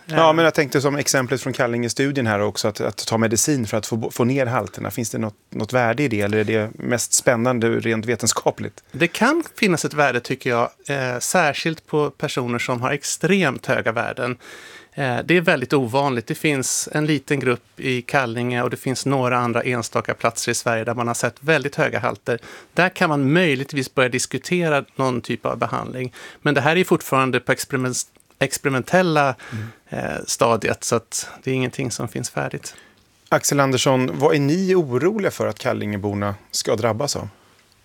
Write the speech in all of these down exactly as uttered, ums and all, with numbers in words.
Ja, men jag tänkte som exemplet från Kallinge-studien här också, att, att ta medicin för att få, få ner halterna. Finns det något, något värde i det, eller är det mest spännande rent vetenskapligt? Det kan finnas ett värde, tycker jag, eh, särskilt på personer som har extremt höga värden. Eh, det är väldigt ovanligt. Det finns en liten grupp i Kallinge och det finns några andra enstaka platser i Sverige där man har sett väldigt höga halter. Där kan man möjligtvis börja diskutera någon typ av behandling. Men det här är fortfarande på experiment experimentella mm. eh, stadiet, så att det är ingenting som finns färdigt. Axel Andersson, vad är ni oroliga för att Kallingeborna ska drabbas av?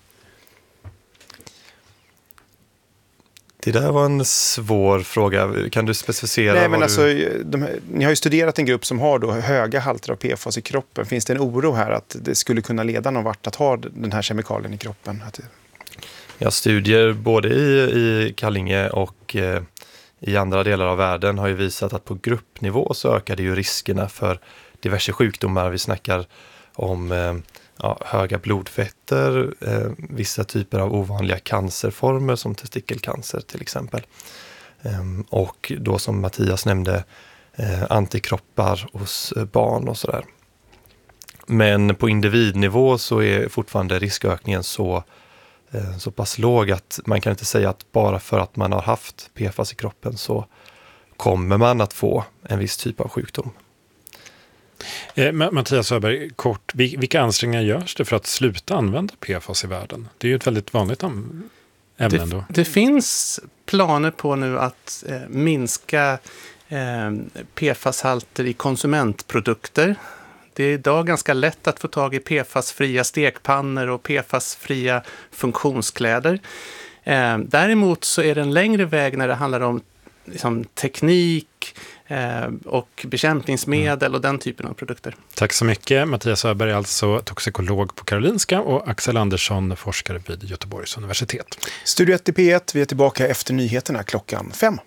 Det där var en svår fråga. Kan du specificera? Nej, men alltså, du... de, ni har ju studerat en grupp som har då höga halter av P F A S i kroppen. Finns det en oro här att det skulle kunna leda någon vart att ha den här kemikalien i kroppen? Att det... Ja, studier både i, i Kallinge och eh, i andra delar av världen har ju visat att på gruppnivå så ökar det ju riskerna för diverse sjukdomar. Vi snackar om eh, ja, höga blodfetter, eh, vissa typer av ovanliga cancerformer som testikelcancer till exempel. Eh, och då som Mattias nämnde, eh, antikroppar hos barn och sådär. Men på individnivå så är fortfarande riskökningen så så pass låg att man kan inte säga att bara för att man har haft P F A S i kroppen så kommer man att få en viss typ av sjukdom. Eh, Mattias Öberg, kort, vilka ansträngningar görs det för att sluta använda P F A S i världen? Det är ju ett väldigt vanligt ämne ändå. Det, det finns planer på nu att eh, minska eh, P F A S-halter i konsumentprodukter. Det är idag ganska lätt att få tag i P F A S-fria stekpannor och P F A S-fria funktionskläder. Eh, däremot så är det en längre väg när det handlar om liksom, teknik eh, och bekämpningsmedel mm. och den typen av produkter. Tack så mycket. Mattias Öberg, alltså toxikolog på Karolinska, och Axel Andersson, forskare vid Göteborgs universitet. Studio ett i P ett, vi är tillbaka efter nyheterna klockan fem.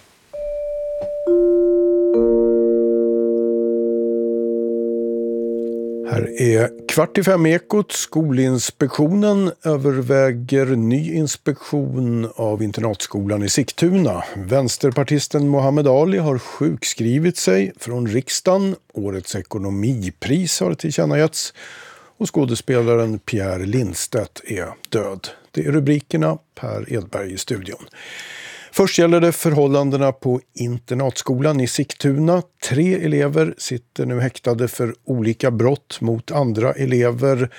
Här är kvart i fem ekot. Skolinspektionen överväger ny inspektion av internatskolan i Sigtuna. Vänsterpartisten Mohammed Ali har sjukskrivit sig från riksdagen. Årets ekonomipris har tillkännagetts. Och skådespelaren Pierre Lindstedt är död. Det är rubrikerna. Per Edberg i studion. Först gäller det förhållandena på internatskolan i Sigtuna. Tre elever sitter nu häktade för olika brott mot andra elever.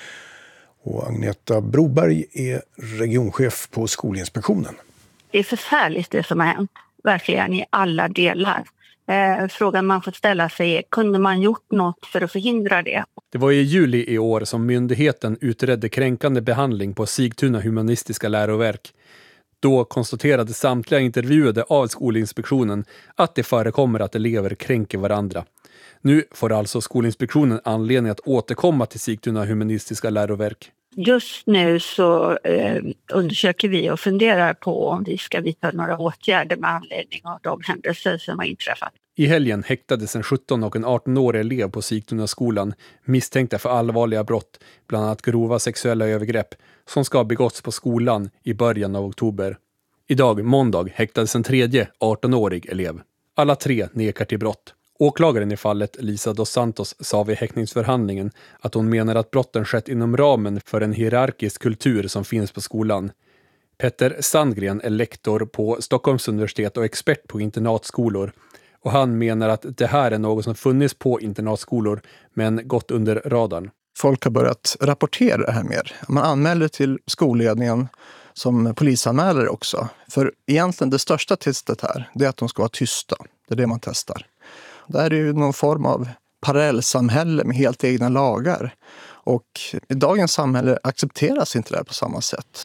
Och Agneta Broberg är regionchef på Skolinspektionen. Det är förfärligt det som har hänt, verkligen i alla delar. Eh, frågan man får ställa sig är, kunde man gjort något för att förhindra det? Det var i juli i år som myndigheten utredde kränkande behandling på Sigtuna humanistiska läroverk. Då konstaterade samtliga intervjuade av Skolinspektionen att det förekommer att elever kränker varandra. Nu får alltså Skolinspektionen anledning att återkomma till Sigtuna humanistiska läroverk. Just nu så eh, undersöker vi och funderar på om vi ska vidta några åtgärder med anledning av de händelser som har inträffat. I helgen häktades en sjutton- och en arton-årig elev på Sigtuna skolan misstänkta för allvarliga brott, bland annat grova sexuella övergrepp, som ska ha begåtts på skolan i början av oktober. Idag, måndag, häktades en tredje arton-årig elev. Alla tre nekar till brott. Åklagaren i fallet, Lisa dos Santos, sa vid häktningsförhandlingen att hon menar att brotten skett inom ramen för en hierarkisk kultur som finns på skolan. Petter Sandgren är lektor på Stockholms universitet och expert på internatskolor. Och han menar att det här är något som funnits på internatskolor men gått under radarn. Folk har börjat rapportera det här mer. Man anmäler till skolledningen som polisanmälare också. För egentligen det största testet här, det är att de ska vara tysta. Det är det man testar. Det här är ju någon form av parallellsamhälle med helt egna lagar. Och i dagens samhälle accepteras inte det här på samma sätt.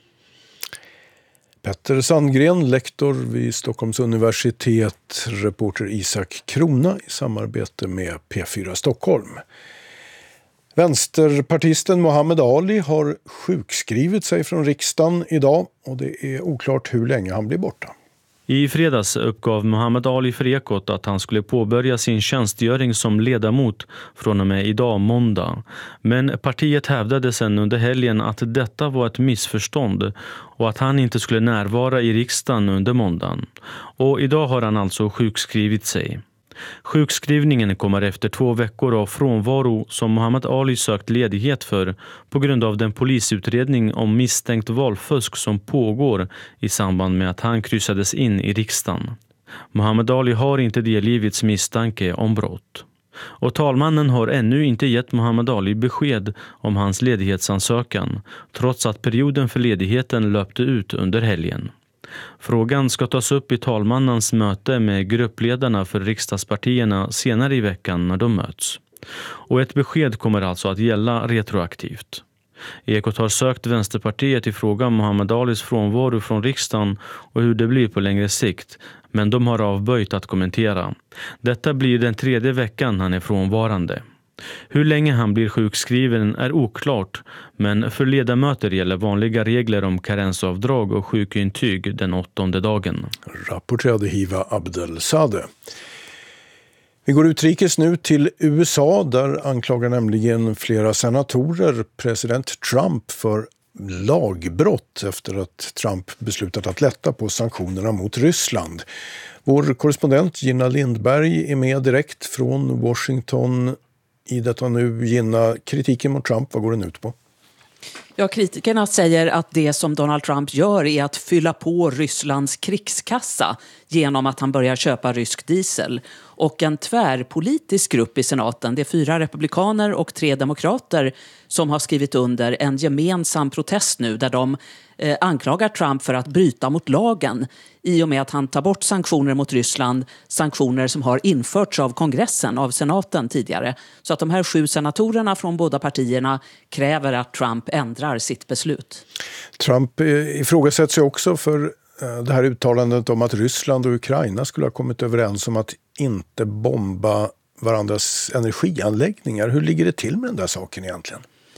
Petter Sandgren, lektor vid Stockholms universitet, reporter Isak Krona i samarbete med P fyra Stockholm. Vänsterpartisten Mohammed Ali har sjukskrivit sig från riksdagen idag och det är oklart hur länge han blir borta. I fredags uppgav Mohammed Ali för Ekot att han skulle påbörja sin tjänstgöring som ledamot från och med idag måndag. Men partiet hävdade sedan under helgen att detta var ett missförstånd och att han inte skulle närvara i riksdagen under måndagen. Och idag har han alltså sjukskrivit sig. Sjukskrivningen kommer efter två veckor av frånvaro som Muhammad Ali sökt ledighet för på grund av den polisutredning om misstänkt valfusk som pågår i samband med att han kryssades in i riksdagen. Muhammad Ali har inte delgivits misstanke om brott. Och talmannen har ännu inte gett Muhammad Ali besked om hans ledighetsansökan, trots att perioden för ledigheten löpte ut under helgen. Frågan ska tas upp i talmannens möte med gruppledarna för riksdagspartierna senare i veckan när de möts. Och ett besked kommer alltså att gälla retroaktivt. Ekot har sökt Vänsterpartiet i fråga om Muhammad Alis frånvaro från riksdagen och hur det blir på längre sikt, men de har avböjt att kommentera. Detta blir den tredje veckan han är frånvarande. Hur länge han blir sjukskriven är oklart, men för ledamöter gäller vanliga regler om karensavdrag och sjukintyg den åttonde dagen. Rapporterade Hiva Abdelsade. Vi går utrikes nu till U S A. Där anklagar nämligen flera senatorer president Trump för lagbrott efter att Trump beslutat att lätta på sanktionerna mot Ryssland. Vår korrespondent Gina Lindberg är med direkt från Washington i detta nu. Gina, kritiken mot Trump, vad går den ut på? Ja, kritikerna säger att det som Donald Trump gör är att fylla på Rysslands krigskassa genom att han börjar köpa rysk diesel. Och en tvärpolitisk grupp i senaten, det är fyra republikaner och tre demokrater som har skrivit under en gemensam protest nu där de eh, anklagar Trump för att bryta mot lagen i och med att han tar bort sanktioner mot Ryssland, sanktioner som har införts av kongressen, av senaten tidigare. Så att de här sju senatorerna från båda partierna kräver att Trump ändrar sitt beslut. Trump ifrågasätts ju också för det här uttalandet om att Ryssland och Ukraina skulle ha kommit överens om att inte bomba varandras energianläggningar. Hur ligger det till med den där saken egentligen?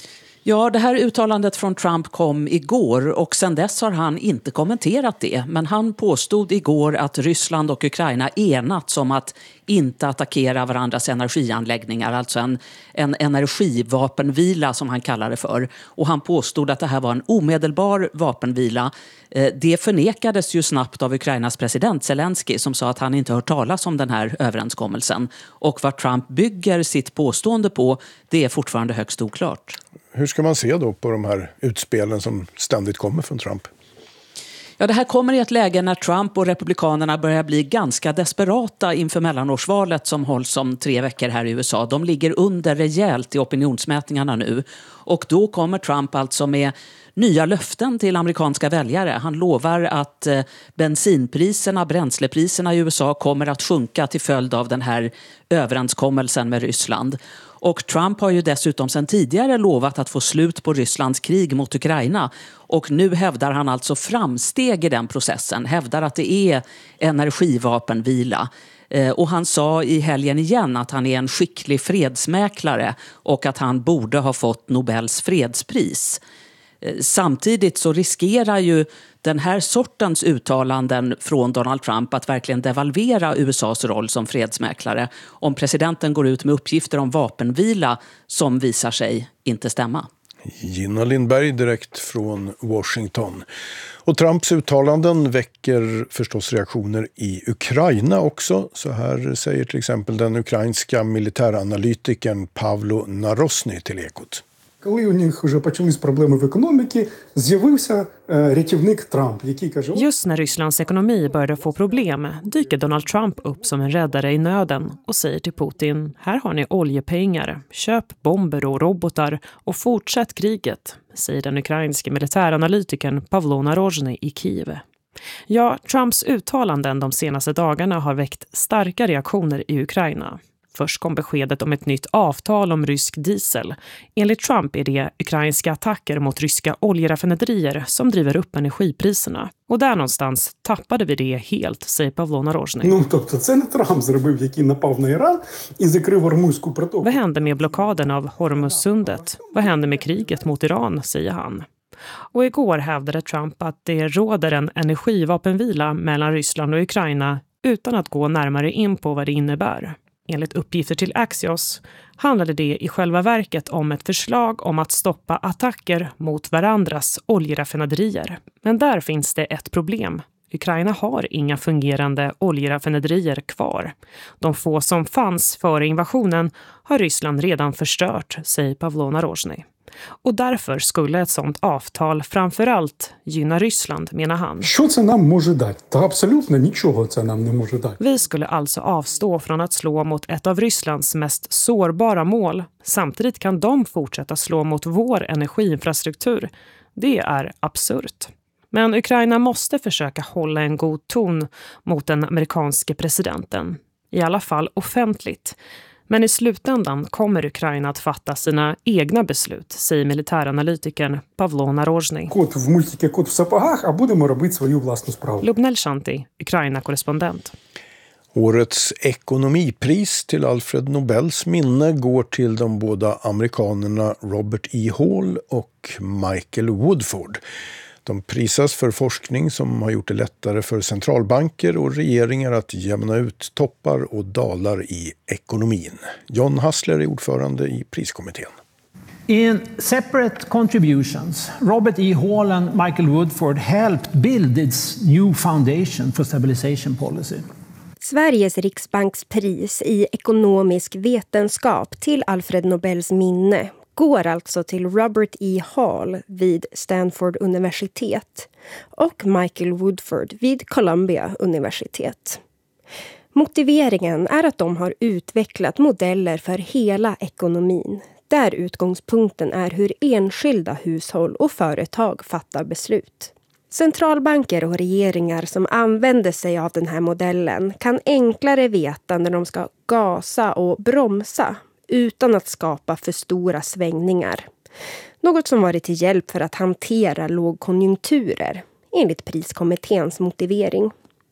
Ja, det här uttalandet från Trump kom igår och sedan dess har han inte kommenterat det. Men han påstod igår att Ryssland och Ukraina enats om att inte attackera varandras energianläggningar, alltså en, en energivapenvila som han kallar det för. Och han påstod att det här var en omedelbar vapenvila. Det förnekades ju snabbt av Ukrainas president Zelensky som sa att han inte hört talas om den här överenskommelsen. Och vad Trump bygger sitt påstående på, det är fortfarande högst oklart. Hur ska man se då på de här utspelen som ständigt kommer från Trump? Ja, det här kommer i ett läge när Trump och republikanerna börjar bli ganska desperata inför mellanårsvalet som hålls om tre veckor här i U S A. De ligger under rejält i opinionsmätningarna nu. Och då kommer Trump alltså med nya löften till amerikanska väljare. Han lovar att bensinpriserna, bränslepriserna i U S A kommer att sjunka till följd av den här överenskommelsen med Ryssland. Och Trump har ju dessutom sedan tidigare lovat att få slut på Rysslands krig mot Ukraina. Och nu hävdar han alltså framsteg i den processen. Hävdar att det är energivapenvila. Och han sa i helgen igen att han är en skicklig fredsmäklare och att han borde ha fått Nobels fredspris. Samtidigt så riskerar ju den här sortens uttalanden från Donald Trump att verkligen devalvera U S A:s roll som fredsmäklare om presidenten går ut med uppgifter om vapenvila som visar sig inte stämma. Gina Lindberg direkt från Washington. Och Trumps uttalanden väcker förstås reaktioner i Ukraina också. Så här säger till exempel den ukrainska militäranalytikern Pavlo Narosny till Ekot. Коли у них вже почались проблеми в економіці, з'явився рятівник Трамп, який каже... Just när Rysslands ekonomi började få problem dyker Donald Trump upp som en räddare i nöden och säger till Putin: här har ni oljepengar, köp bomber och robotar och fortsätt kriget, säger den ukrainska militäranalytikern Pavlo Narosny i Kiev. Ja, Trumps uttalanden de senaste dagarna har väckt starka reaktioner i Ukraina. Först kom beskedet om ett nytt avtal om rysk diesel. Enligt Trump är det ukrainska attacker mot ryska oljeraffinaderier som driver upp energipriserna. Och där någonstans tappade vi det helt, säger Pavlo Narosny. Ну, тобто це не Трамп зробив, який напав на Іран і закрив Ормузьку протоку. Vad hände med blockaden av Hormuzsundet? Vad hände med kriget mot Iran, säger han. Och igår hävdade Trump att det råder en energivapenvila mellan Ryssland och Ukraina utan att gå närmare in på vad det innebär. Enligt uppgifter till Axios handlade det i själva verket om ett förslag om att stoppa attacker mot varandras oljeraffinaderier. Men där finns det ett problem. Ukraina har inga fungerande oljeraffinaderier kvar. De få som fanns före invasionen har Ryssland redan förstört, säger Pavlo Narozhny. Och därför skulle ett sådant avtal framförallt gynna Ryssland, menar han. Що це нам може дати? Та абсолютно нічого це нам не може дати. Vi skulle alltså avstå från att slå mot ett av Rysslands mest sårbara mål. Samtidigt kan de fortsätta slå mot vår energiinfrastruktur. Det är absurt. Men Ukraina måste försöka hålla en god ton mot den amerikanske presidenten. I alla fall offentligt. Men i slutändan kommer Ukraina att fatta sina egna beslut, säger militäranalytikern Pavlo Narozhny. Кот в мультике «Кот в сапогах», а будемо робити свою власну справу. Lubnel Shanti, Ukraina-korrespondent. Årets ekonomipris till Alfred Nobels minne går till de båda amerikanerna Robert E. Hall och Michael Woodford. De prisas för forskning som har gjort det lättare för centralbanker och regeringar att jämna ut toppar och dalar i ekonomin. John Hassler är ordförande i priskommittén. In separate contributions, Robert E. Hall and Michael Woodford helped build its new foundation for stabilization policy. Sveriges riksbankspris i ekonomisk vetenskap till Alfred Nobels minne går alltså till Robert E. Hall vid Stanford universitet och Michael Woodford vid Columbia universitet. Motiveringen är att de har utvecklat modeller för hela ekonomin, där utgångspunkten är hur enskilda hushåll och företag fattar beslut. Centralbanker och regeringar som använder sig av den här modellen kan enklare veta när de ska gasa och bromsa utan att skapa för stora svängningar. Något som varit till hjälp för att hantera lågkonjunkturer, enligt priskommitténs motivering.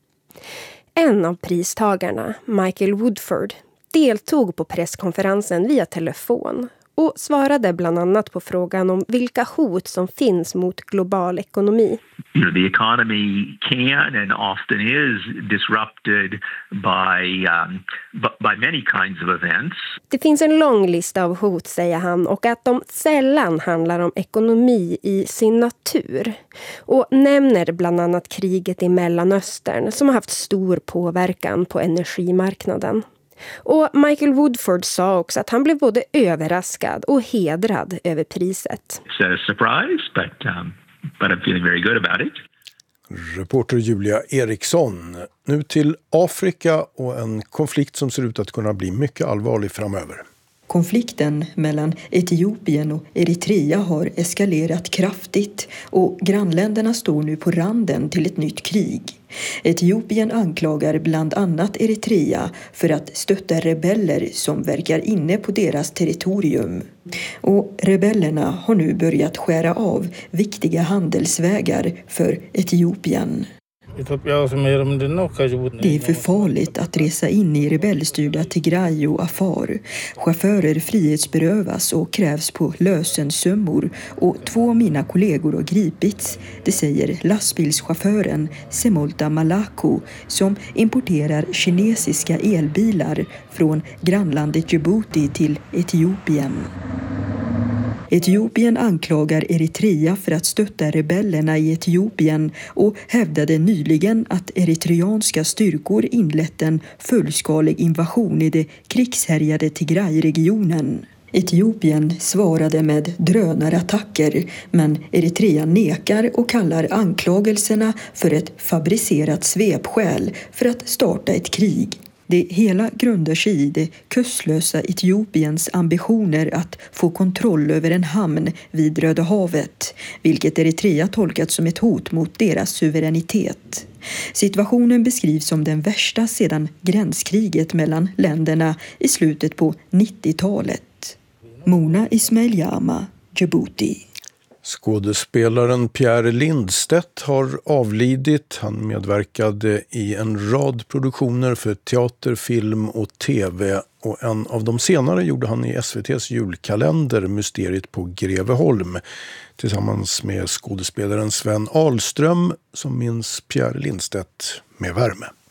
En av pristagarna, Michael Woodford, deltog på presskonferensen via telefon och svarade bland annat på frågan om vilka hot som finns mot global ekonomi. You know, the economy can and often is disrupted by, um, by many kinds of events. Det finns en lång lista av hot, säger han, och att de sällan handlar om ekonomi i sin natur. Och nämner bland annat kriget i Mellanöstern som har haft stor påverkan på energimarknaden. Och Michael Woodford sa också att han blev både överraskad och hedrad över priset. It's a surprise, but, um, but I'm feeling very good about it. Reporter Julia Eriksson. Nu till Afrika och en konflikt som ser ut att kunna bli mycket allvarlig framöver. Konflikten mellan Etiopien och Eritrea har eskalerat kraftigt och grannländerna står nu på randen till ett nytt krig. Etiopien anklagar bland annat Eritrea för att stötta rebeller som verkar inne på deras territorium. Och rebellerna har nu börjat skära av viktiga handelsvägar för Etiopien. Det är för farligt att resa in i rebellstyrda Tigray och Afar. Chaufförer frihetsberövas och krävs på lösensummor och två av mina kollegor har gripits. Det säger lastbilschauffören Semolta Malako som importerar kinesiska elbilar från grannlandet Djibouti till Etiopien. Etiopien anklagar Eritrea för att stötta rebellerna i Etiopien och hävdade nyligen att eritreanska styrkor inlett en fullskalig invasion i det krigshärjade Tigray-regionen. Etiopien svarade med drönarattacker, men Eritrea nekar och kallar anklagelserna för ett fabricerat svepskäl för att starta ett krig. Det hela grundar sig i det kustlösa Etiopiens ambitioner att få kontroll över en hamn vid Röda havet, vilket Eritrea tolkat som ett hot mot deras suveränitet. Situationen beskrivs som den värsta sedan gränskriget mellan länderna i slutet på nittiotalet. Mona Ismail-Jama, Djibouti. Skådespelaren Pierre Lindstedt har avlidit. Han medverkade i en rad produktioner för teater, film och tv. Och en av de senare gjorde han i S V T:s julkalender Mysteriet på Greveholm tillsammans med skådespelaren Sven Ahlström som minns Pierre Lindstedt med värme.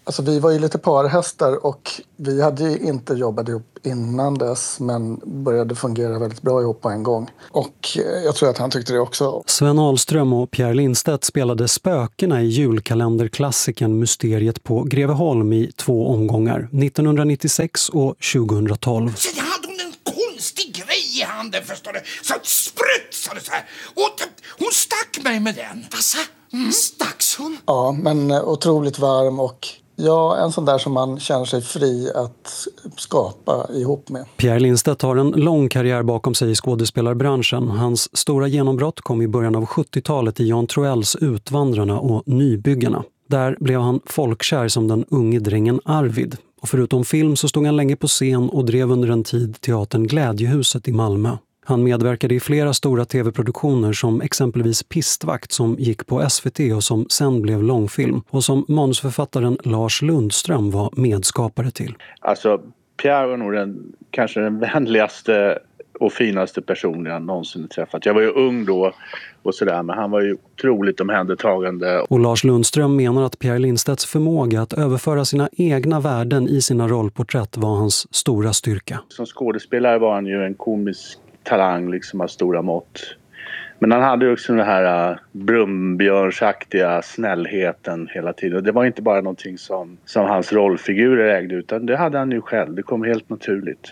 Alltså vi var ju lite parhästar och vi hade ju inte jobbat ihop innan dess men började fungera väldigt bra ihop på en gång. Och jag tror att han tyckte det också. Sven Ahlström och Pierre Lindstedt spelade spökena i julkalenderklassikern Mysteriet på Greveholm i två omgångar, nittonhundranittiosex och tjugohundratolv. Så jag hade hon en konstig grej i handen, förstår du? Så sprutsade så här. Och hon stack mig med den. Vassa? Mm. Stacks hon? Ja, men otroligt varm och ja, en sån där som man känner sig fri att skapa ihop med. Pierre Lindstedt har en lång karriär bakom sig i skådespelarbranschen. Hans stora genombrott kom i början av sjuttiotalet i Jan Troells Utvandrarna och Nybyggarna. Där blev han folkkär som den unge drängen Arvid. Och förutom film så stod han länge på scen och drev under en tid teatern Glädjehuset i Malmö. Han medverkade i flera stora tv-produktioner som exempelvis Pistvakt som gick på S V T och som sen blev långfilm och som manusförfattaren Lars Lundström var medskapare till. Alltså Pierre var nog den, kanske den vänligaste och finaste personen jag någonsin träffat. Jag var ju ung då och sådär, men han var ju otroligt omhändertagande. Och Lars Lundström menar att Pierre Lindstedts förmåga att överföra sina egna värden i sina rollporträtt var hans stora styrka. Som skådespelare var han ju en komisk talang liksom av stora mått. Men han hade ju också den här uh, brumbjörnsaktiga snällheten hela tiden. Och det var inte bara någonting som, som hans rollfigurer ägde, utan det hade han ju själv. Det kom helt naturligt.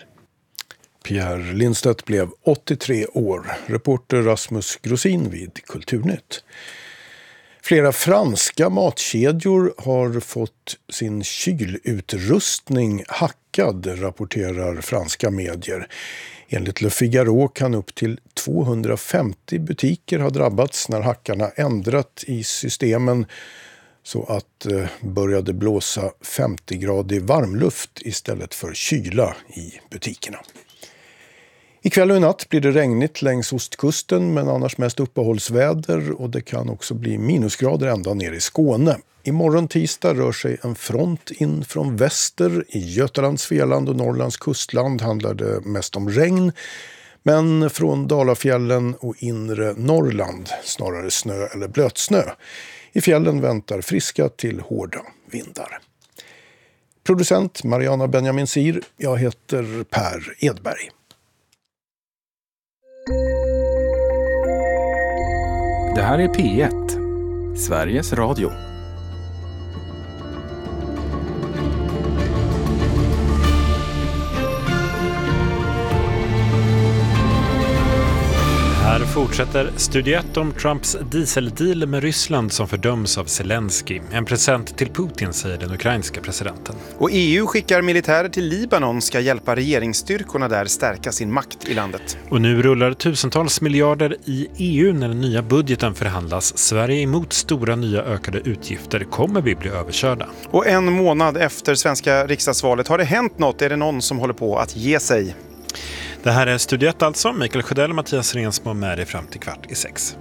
Pierre Lindstedt blev åttiotre år. Reporter Rasmus Grosin vid Kulturnytt. Flera franska matkedjor har fått sin kylutrustning hackad, rapporterar franska medier. Enligt Le Figaro kan upp till tvåhundrafemtio butiker ha drabbats när hackarna ändrat i systemen så att eh, började blåsa femtio-gradig varmluft istället för kyla i butikerna. Ikväll och i natt blir det regnigt längs ostkusten men annars mest uppehållsväder och det kan också bli minusgrader ända ner i Skåne. Imorgon tisdag rör sig en front in från väster. I Götalands, Svealand och Norrlands kustland handlar det mest om regn. Men från Dalafjällen och inre Norrland snarare snö eller blötsnö. I fjällen väntar friska till hårda vindar. Producent Mariana Benjamin Sir. Jag heter Per Edberg. Det här är P ett, Sveriges Radio. Här fortsätter Studio ett om Trumps dieseldeal med Ryssland som fördöms av Zelensky. En present till Putin, säger den ukrainska presidenten. Och E U skickar militärer till Libanon ska hjälpa regeringsstyrkorna där stärka sin makt i landet. Och nu rullar tusentals miljarder i E U när den nya budgeten förhandlas. Sverige emot stora nya ökade utgifter. Kommer vi bli överkörda? Och en månad efter svenska riksdagsvalet har det hänt något. Är det någon som håller på att ge sig? Det här är Studio ett alltså. Mikael Sjödell och Mattias Rensmo med dig fram till kvart i sex.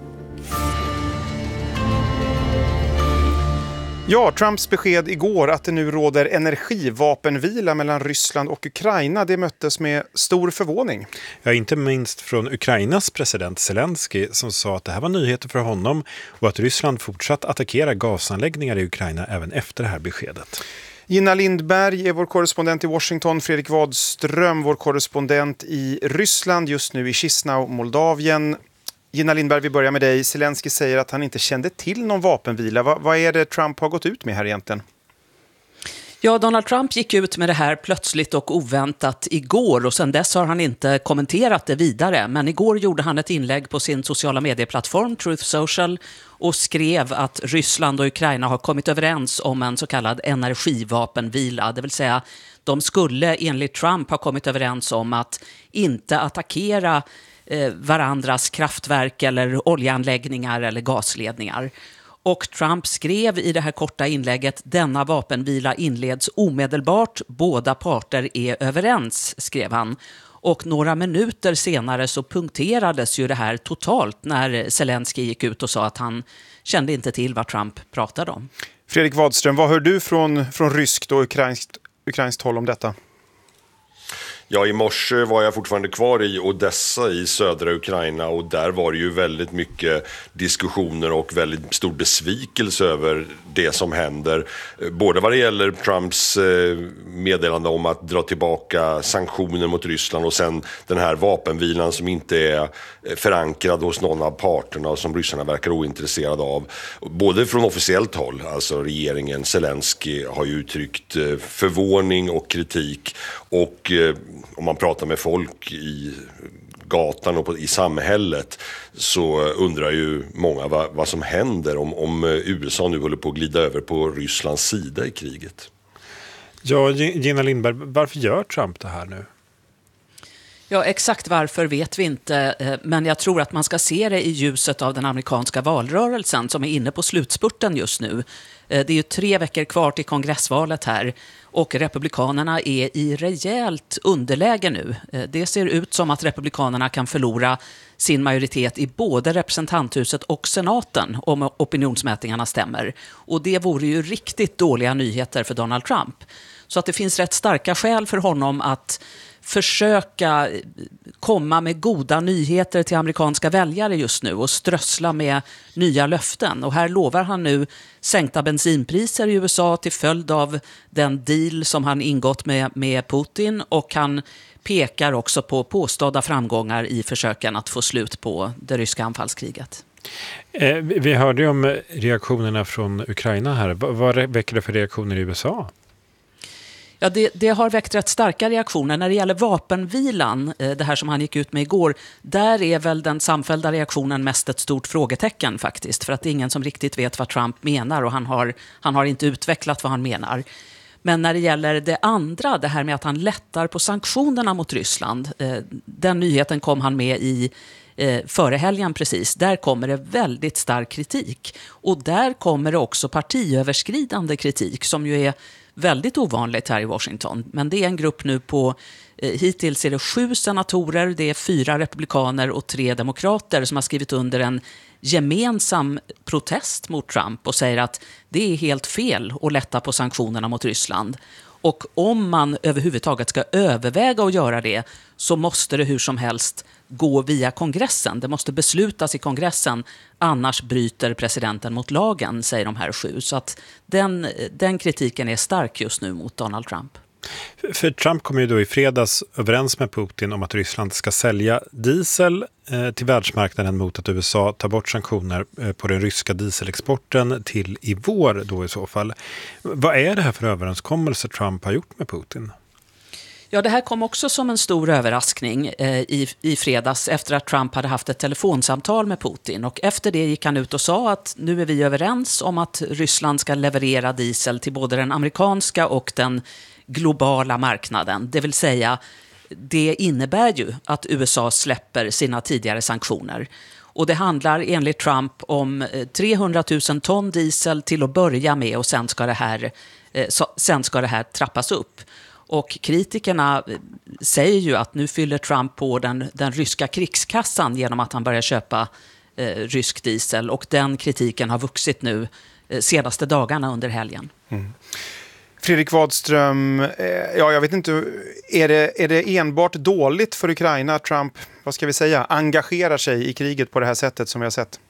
Ja, Trumps besked igår att det nu råder energivapenvila mellan Ryssland och Ukraina, det möttes med stor förvåning. Ja, inte minst från Ukrainas president Zelensky som sa att det här var nyheter för honom och att Ryssland fortsatt attackera gasanläggningar i Ukraina även efter det här beskedet. Gina Lindberg är vår korrespondent i Washington, Fredrik Wadström vår korrespondent i Ryssland, just nu i Chisinau, Moldavien. Gina Lindberg, vi börjar med dig. Zelensky säger att han inte kände till någon vapenvila. Va- vad är det Trump har gått ut med här egentligen? Ja, Donald Trump gick ut med det här plötsligt och oväntat igår och sedan dess har han inte kommenterat det vidare. Men igår gjorde han ett inlägg på sin sociala medieplattform Truth Social och skrev att Ryssland och Ukraina har kommit överens om en så kallad energivapenvila. Det vill säga, de skulle enligt Trump ha kommit överens om att inte attackera eh, varandras kraftverk eller oljeanläggningar eller gasledningar. Och Trump skrev i det här korta inlägget: denna vapenvila inleds omedelbart, båda parter är överens, skrev han. Och några minuter senare så punkterades ju det här totalt när Zelensky gick ut och sa att han kände inte till vad Trump pratade om. Fredrik Wadström, vad hör du från, från ryskt och ukrainskt, ukrainskt håll om detta? Ja, i morse var jag fortfarande kvar i Odessa i södra Ukraina och där var det ju väldigt mycket diskussioner och väldigt stor besvikelse över det som händer. Både vad det gäller Trumps meddelande om att dra tillbaka sanktioner mot Ryssland och sen den här vapenvilan som inte är förankrad hos någon av parterna och som ryssarna verkar ointresserade av. Både från officiellt håll, alltså regeringen, Zelensky har ju uttryckt förvåning och kritik och om man pratar med folk i gatan och på, i samhället så undrar ju många vad, vad som händer om, om U S A nu håller på att glida över på Rysslands sida i kriget. Ja, Gina Lindberg, varför gör Trump det här nu? Ja, exakt varför vet vi inte, men jag tror att man ska se det i ljuset av den amerikanska valrörelsen som är inne på slutspurten just nu. Det är ju tre veckor kvar till kongressvalet här och republikanerna är i rejält underläge nu. Det ser ut som att republikanerna kan förlora sin majoritet i både representanthuset och senaten om opinionsmätningarna stämmer. Och det vore ju riktigt dåliga nyheter för Donald Trump. Så att det finns rätt starka skäl för honom att försöka komma med goda nyheter till amerikanska väljare just nu och strössla med nya löften. Och här lovar han nu sänkta bensinpriser i U S A till följd av den deal som han ingått med, med Putin, och han pekar också på påstådda framgångar i försöken att få slut på det ryska anfallskriget. Eh, vi hörde ju om reaktionerna från Ukraina här. Vad, vad väcker det för reaktioner i U S A? Ja, det, det har väckt rätt starka reaktioner. När det gäller vapenvilan, det här som han gick ut med igår, där är väl den samfällda reaktionen mest ett stort frågetecken faktiskt. För att det är ingen som riktigt vet vad Trump menar och han har, han har inte utvecklat vad han menar. Men när det gäller det andra, det här med att han lättar på sanktionerna mot Ryssland, den nyheten kom han med i före helgen precis. Där kommer det väldigt stark kritik. Och där kommer det också partiöverskridande kritik som ju är väldigt ovanligt här i Washington. Men det är en grupp nu på, eh, hittills är det sju senatorer, det är fyra republikaner och tre demokrater som har skrivit under en gemensam protest mot Trump och säger att det är helt fel att lätta på sanktionerna mot Ryssland. Och om man överhuvudtaget ska överväga att göra det så måste det hur som helst gå via kongressen. Det måste beslutas i kongressen, annars bryter presidenten mot lagen, säger de här sju. Så att den, den kritiken är stark just nu mot Donald Trump. För Trump kom ju då i fredags överens med Putin om att Ryssland ska sälja diesel eh, till världsmarknaden mot att U S A tar bort sanktioner eh, på den ryska dieselexporten till i vår då i så fall. Vad är det här för överenskommelse Trump har gjort med Putin? Ja, det här kom också som en stor överraskning eh, i, i fredags efter att Trump hade haft ett telefonsamtal med Putin. Och efter det gick han ut och sa att nu är vi överens om att Ryssland ska leverera diesel till både den amerikanska och den globala marknaden. Det vill säga, det innebär ju att U S A släpper sina tidigare sanktioner. Och det handlar enligt Trump om trehundratusen ton diesel till att börja med och sen ska det här, eh, sen ska det här trappas upp. Och kritikerna säger ju att nu fyller Trump på den, den ryska krigskassan genom att han börjar köpa eh, rysk diesel. Och den kritiken har vuxit nu eh, senaste dagarna under helgen. Mm. Fredrik Wadström, eh, ja, jag vet inte, är det, är det enbart dåligt för Ukraina att Trump, vad ska vi säga, engagerar sig i kriget på det här sättet som vi har sett?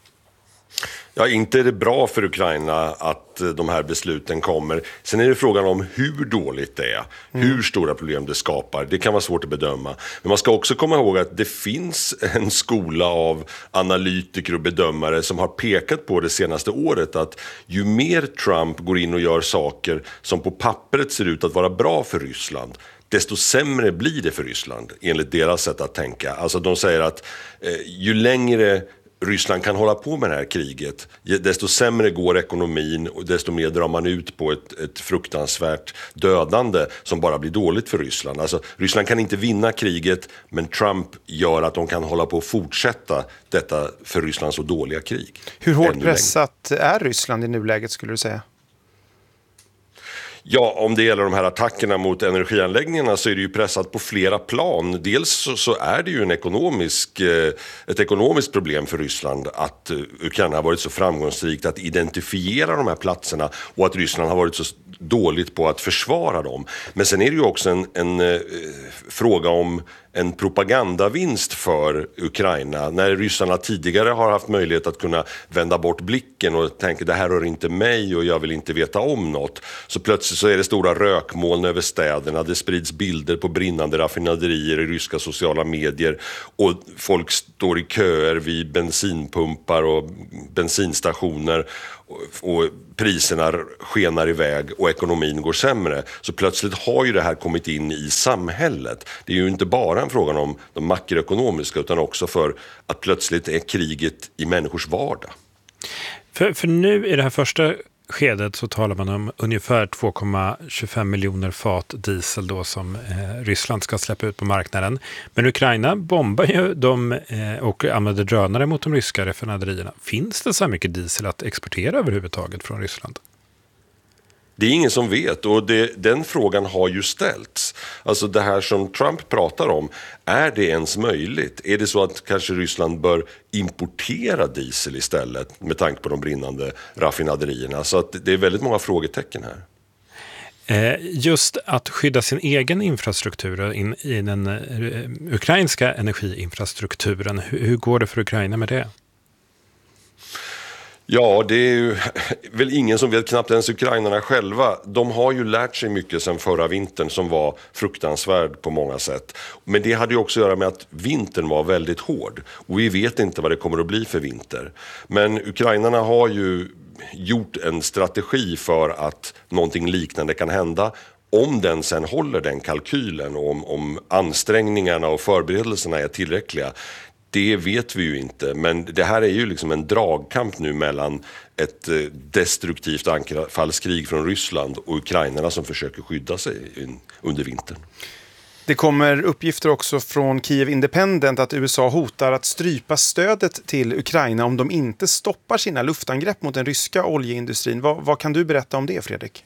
Ja, inte är det bra för Ukraina att de här besluten kommer. Sen är det frågan om hur dåligt det är, mm. hur stora problem det skapar. Det kan vara svårt att bedöma. Men man ska också komma ihåg att det finns en skola av analytiker och bedömare som har pekat på det senaste året att ju mer Trump går in och gör saker som på pappret ser ut att vara bra för Ryssland, desto sämre blir det för Ryssland enligt deras sätt att tänka. Alltså de säger att eh, ju längre Ryssland kan hålla på med det här kriget, desto sämre går ekonomin och desto mer drar man ut på ett, ett fruktansvärt dödande som bara blir dåligt för Ryssland. Alltså, Ryssland kan inte vinna kriget, men Trump gör att de kan hålla på och fortsätta detta för Ryssland så dåliga krig. Hur hårt pressat är Ryssland i nuläget skulle du säga? Ja, om det gäller de här attackerna mot energianläggningarna så är det ju pressat på flera plan. Dels så, så är det ju en ekonomisk, eh, ett ekonomiskt problem för Ryssland att eh, Ukraina har varit så framgångsrikt att identifiera de här platserna och att Ryssland har varit så dåligt på att försvara dem. Men sen är det ju också en, en eh, fråga om en propagandavinst för Ukraina. När ryssarna tidigare har haft möjlighet att kunna vända bort blicken och tänka det här rör inte mig och jag vill inte veta om något. Så plötsligt så är det stora rökmoln över städerna. Det sprids bilder på brinnande raffinaderier i ryska sociala medier och folk står i köer vid bensinpumpar och bensinstationer och priserna skenar iväg och ekonomin går sämre. Så plötsligt har ju det här kommit in i samhället. Det är ju inte bara en fråga om de makroekonomiska utan också för att plötsligt är kriget i människors vardag. För, för nu i det här första skedet så talar man om ungefär två komma tjugofem miljoner fat diesel då som eh, Ryssland ska släppa ut på marknaden. Men Ukraina bombar ju dem eh, och använder drönare mot de ryska raffinaderierna. Finns det så här mycket diesel att exportera överhuvudtaget från Ryssland? Det är ingen som vet och det, den frågan har ju ställts. Alltså det här som Trump pratar om, är det ens möjligt? Är det så att kanske Ryssland bör importera diesel istället med tanke på de brinnande raffinaderierna? Så att det är väldigt många frågetecken här. Just att skydda sin egen infrastruktur in, i den ukrainska energiinfrastrukturen, hur, hur går det för Ukraina med det? Ja, det är ju väl ingen som vet, knappt ens ukrainarna själva. De har ju lärt sig mycket sedan förra vintern som var fruktansvärd på många sätt. Men det hade ju också att göra med att vintern var väldigt hård. Och vi vet inte vad det kommer att bli för vinter. Men ukrainarna har ju gjort en strategi för att någonting liknande kan hända. Om den sen håller den kalkylen och om, om ansträngningarna och förberedelserna är tillräckliga. Det vet vi ju inte, men det här är ju liksom en dragkamp nu mellan ett destruktivt anfallskrig från Ryssland och ukrainarna som försöker skydda sig under vintern. Det kommer uppgifter också från Kiev Independent att U S A hotar att strypa stödet till Ukraina om de inte stoppar sina luftangrepp mot den ryska oljeindustrin. Vad, vad kan du berätta om det, Fredrik?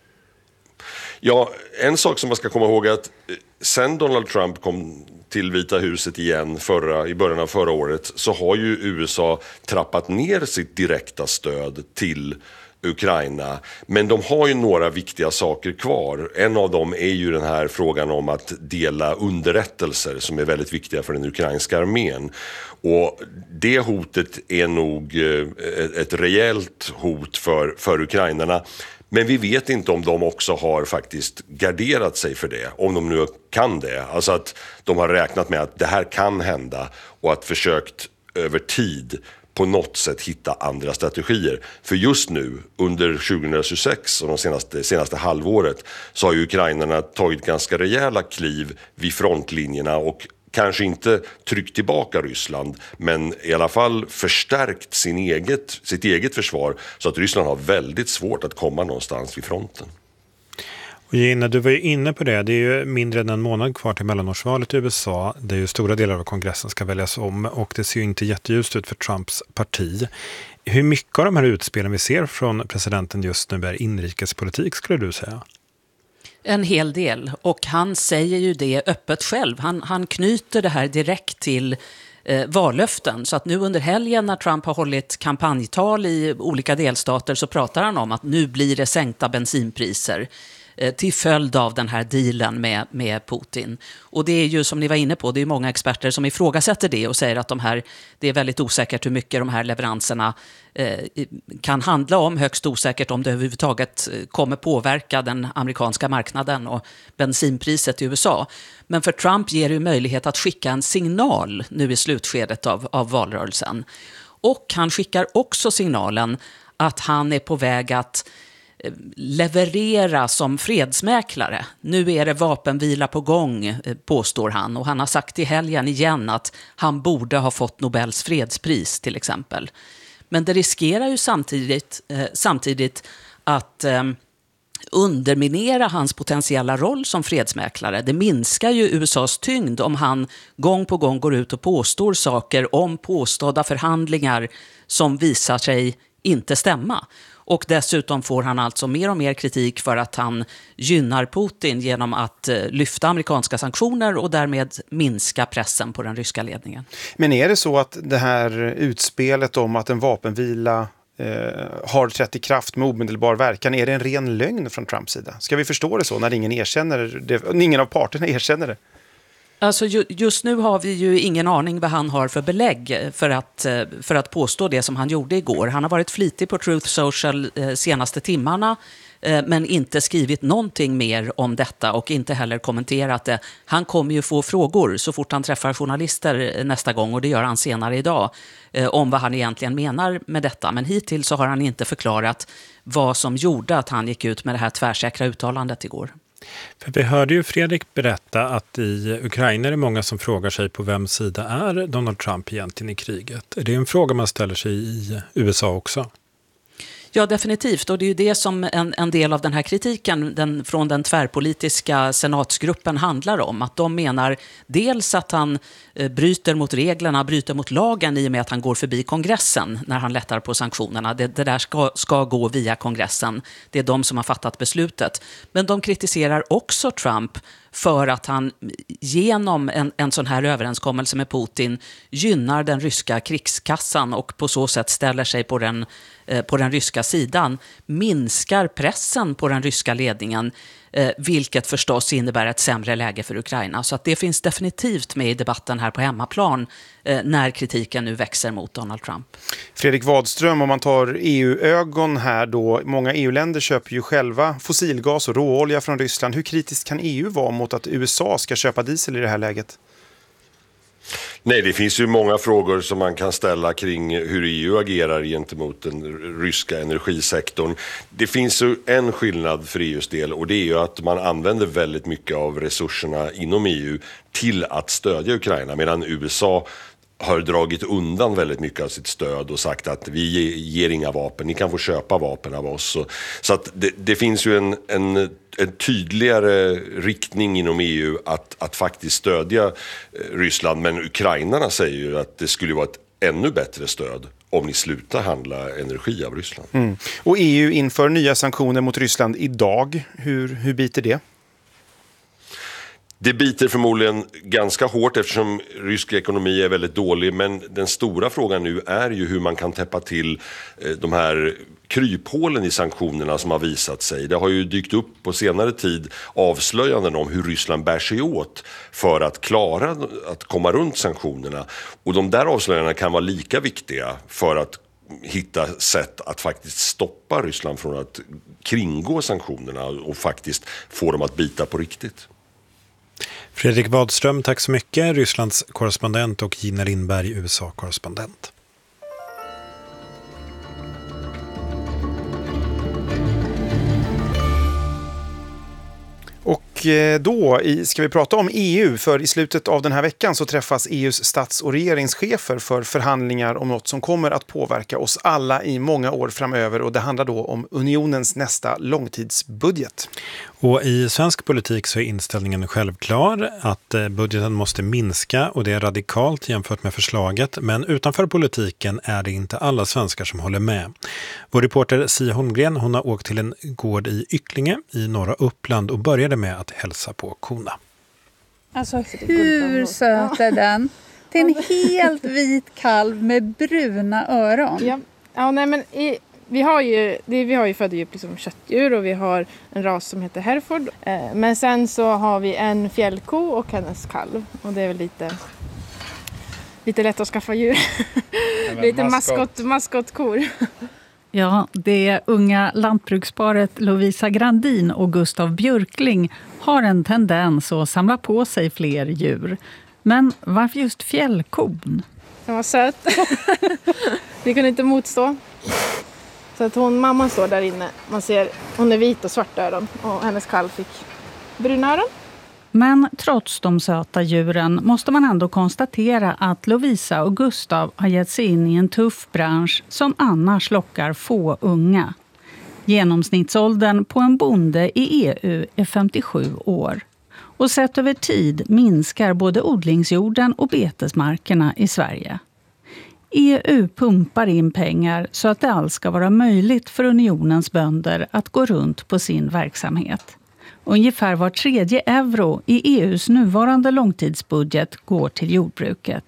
Ja, en sak som man ska komma ihåg är att sen Donald Trump kom till Vita huset igen förra, i början av förra året så har ju U S A trappat ner sitt direkta stöd till Ukraina. Men de har ju några viktiga saker kvar. En av dem är ju den här frågan om att dela underrättelser som är väldigt viktiga för den ukrainska armén. Och det hotet är nog ett rejält hot för, för ukrainarna. Men vi vet inte om de också har faktiskt garderat sig för det, om de nu kan det. Alltså att de har räknat med att det här kan hända och att försökt över tid på något sätt hitta andra strategier. För just nu, under tjugohundratjugosex och de senaste, senaste halvåret, så har ju ukrainarna tagit ganska rejäla kliv vid frontlinjerna och kanske inte tryckt tillbaka Ryssland, men i alla fall förstärkt sin eget, sitt eget försvar så att Ryssland har väldigt svårt att komma någonstans vid fronten. Och Gina, du var ju inne på det. Det är ju mindre än en månad kvar till mellanårsvalet i U S A. Det är ju stora delar av kongressen ska väljas om och det ser ju inte jätteljust ut för Trumps parti. Hur mycket av de här utspelen vi ser från presidenten just nu är inrikespolitik, skulle du säga? En hel del, och han säger ju det öppet själv. Han, han knyter det här direkt till eh, vallöften. Så att nu under helgen när Trump har hållit kampanjtal i olika delstater så pratar han om att nu blir det sänkta bensinpriser eh, till följd av den här dealen med, med Putin. Och det är ju som ni var inne på, det är många experter som ifrågasätter det och säger att de här, det är väldigt osäkert hur mycket de här leveranserna eh, kan handla om, högst osäkert om det överhuvudtaget kommer påverka den amerikanska marknaden och bensinpriset i U S A. Men för Trump ger det ju möjlighet att skicka en signal nu i slutskedet av, av valrörelsen. Och han skickar också signalen att han är på väg att leverera som fredsmäklare. Nu är det vapenvila på gång, påstår han. Och han har sagt i helgen igen att han borde ha fått Nobels fredspris till exempel. Men det riskerar ju samtidigt, eh, samtidigt att eh, underminera hans potentiella roll som fredsmäklare. Det minskar ju U S A:s tyngd om han gång på gång går ut och påstår saker om påstådda förhandlingar som visar sig inte stämma. Och dessutom får han alltså mer och mer kritik för att han gynnar Putin genom att lyfta amerikanska sanktioner och därmed minska pressen på den ryska ledningen. Men är det så att det här utspelet om att en vapenvila eh, har trätt i kraft med omedelbar verkan. Är det en ren lögn från Trumps sida? Ska vi förstå det så när ingen erkänner det, ingen av parterna erkänner det? Alltså just nu har vi ju ingen aning vad han har för belägg för att, för att påstå det som han gjorde igår. Han har varit flitig på Truth Social eh, senaste timmarna, eh, men inte skrivit någonting mer om detta och inte heller kommenterat det. Han kommer ju få frågor så fort han träffar journalister nästa gång, och det gör han senare idag, eh, om vad han egentligen menar med detta. Men hittills så har han inte förklarat vad som gjorde att han gick ut med det här tvärsäkra uttalandet igår. För vi hörde ju Fredrik berätta att i Ukraina är det många som frågar sig på vems sida är Donald Trump egentligen i kriget. Är det en fråga man ställer sig i U S A också? Ja, definitivt. Och det är ju det som en, en del av den här kritiken den, från den tvärpolitiska senatsgruppen handlar om. Att de menar dels att han eh, bryter mot reglerna, bryter mot lagen i och med att han går förbi kongressen när han lättar på sanktionerna. Det, det där ska, ska gå via kongressen. Det är de som har fattat beslutet. Men de kritiserar också Trump för att han genom en, en sån här överenskommelse med Putin gynnar den ryska krigskassan och på så sätt ställer sig på den, eh, på den ryska sidan, minskar pressen på den ryska ledningen, eh, vilket förstås innebär ett sämre läge för Ukraina. Så att det finns definitivt med i debatten här på hemmaplan eh, när kritiken nu växer mot Donald Trump. Fredrik Wadström, om man tar E U-ögon här då, många E U-länder köper ju själva fossilgas och råolja från Ryssland. Hur kritiskt kan E U vara mot att U S A ska köpa diesel i det här läget? Nej, det finns ju många frågor som man kan ställa kring hur E U agerar gentemot den ryska energisektorn. Det finns ju en skillnad för E U:s del, och det är ju att man använder väldigt mycket av resurserna inom E U till att stödja Ukraina, medan U S A har dragit undan väldigt mycket av sitt stöd och sagt att vi ger inga vapen, ni kan få köpa vapen av oss. Så att det, det finns ju en, en, en tydligare riktning inom E U att, att faktiskt stödja Ryssland, men ukrainarna säger ju att det skulle vara ett ännu bättre stöd om ni slutar handla energi av Ryssland. Mm. Och E U inför nya sanktioner mot Ryssland idag. Hur, hur biter det? Det biter förmodligen ganska hårt eftersom rysk ekonomi är väldigt dålig, men den stora frågan nu är ju hur man kan täppa till de här kryphålen i sanktionerna som har visat sig. Det har ju dykt upp på senare tid avslöjanden om hur Ryssland bär sig åt för att klara att komma runt sanktionerna. Och de där avslöjandena kan vara lika viktiga för att hitta sätt att faktiskt stoppa Ryssland från att kringgå sanktionerna och faktiskt få dem att bita på riktigt. Fredrik Wadström, tack så mycket. Rysslands korrespondent, och Gina Lindberg, U S A-korrespondent. Och då ska vi prata om E U, för i slutet av den här veckan så träffas E U:s stats- och regeringschefer för förhandlingar om något som kommer att påverka oss alla i många år framöver, och det handlar då om unionens nästa långtidsbudget. Och i svensk politik så är inställningen självklar att budgeten måste minska, och det är radikalt jämfört med förslaget, men utanför politiken är det inte alla svenskar som håller med. Vår reporter Sia Holmgren, hon har åkt till en gård i Ycklinge i norra Uppland och började med att hälsa på korna. Alltså hur söt är den? Det är en helt vit kalv med bruna öron. Ja, ja nej men i, vi har ju det, vi har ju föddjup liksom köttdjur, och vi har en ras som heter Hereford. Eh, men sen så har vi en fjällko och hennes kalv, och det är väl lite lite lätt att skaffa djur. lite maskot maskotkor. Ja, det unga lantbruksparet Lovisa Grandin och Gustav Björkling har en tendens att samla på sig fler djur. Men varför just fjällkon? Den var söt. Vi kunde inte motstå. Så att hon, mamman står där inne. Man ser, hon är vit och svart öron, och hennes kalv fick bruna öron. Men trots de söta djuren måste man ändå konstatera att Lovisa och Gustav har gett sig in i en tuff bransch som annars lockar få unga. Genomsnittsåldern på en bonde i E U är femtiosju år. Och sett över tid minskar både odlingsjorden och betesmarkerna i Sverige. E U pumpar in pengar så att det alls ska vara möjligt för unionens bönder att gå runt på sin verksamhet. Ungefär var tredje euro i E U:s nuvarande långtidsbudget går till jordbruket.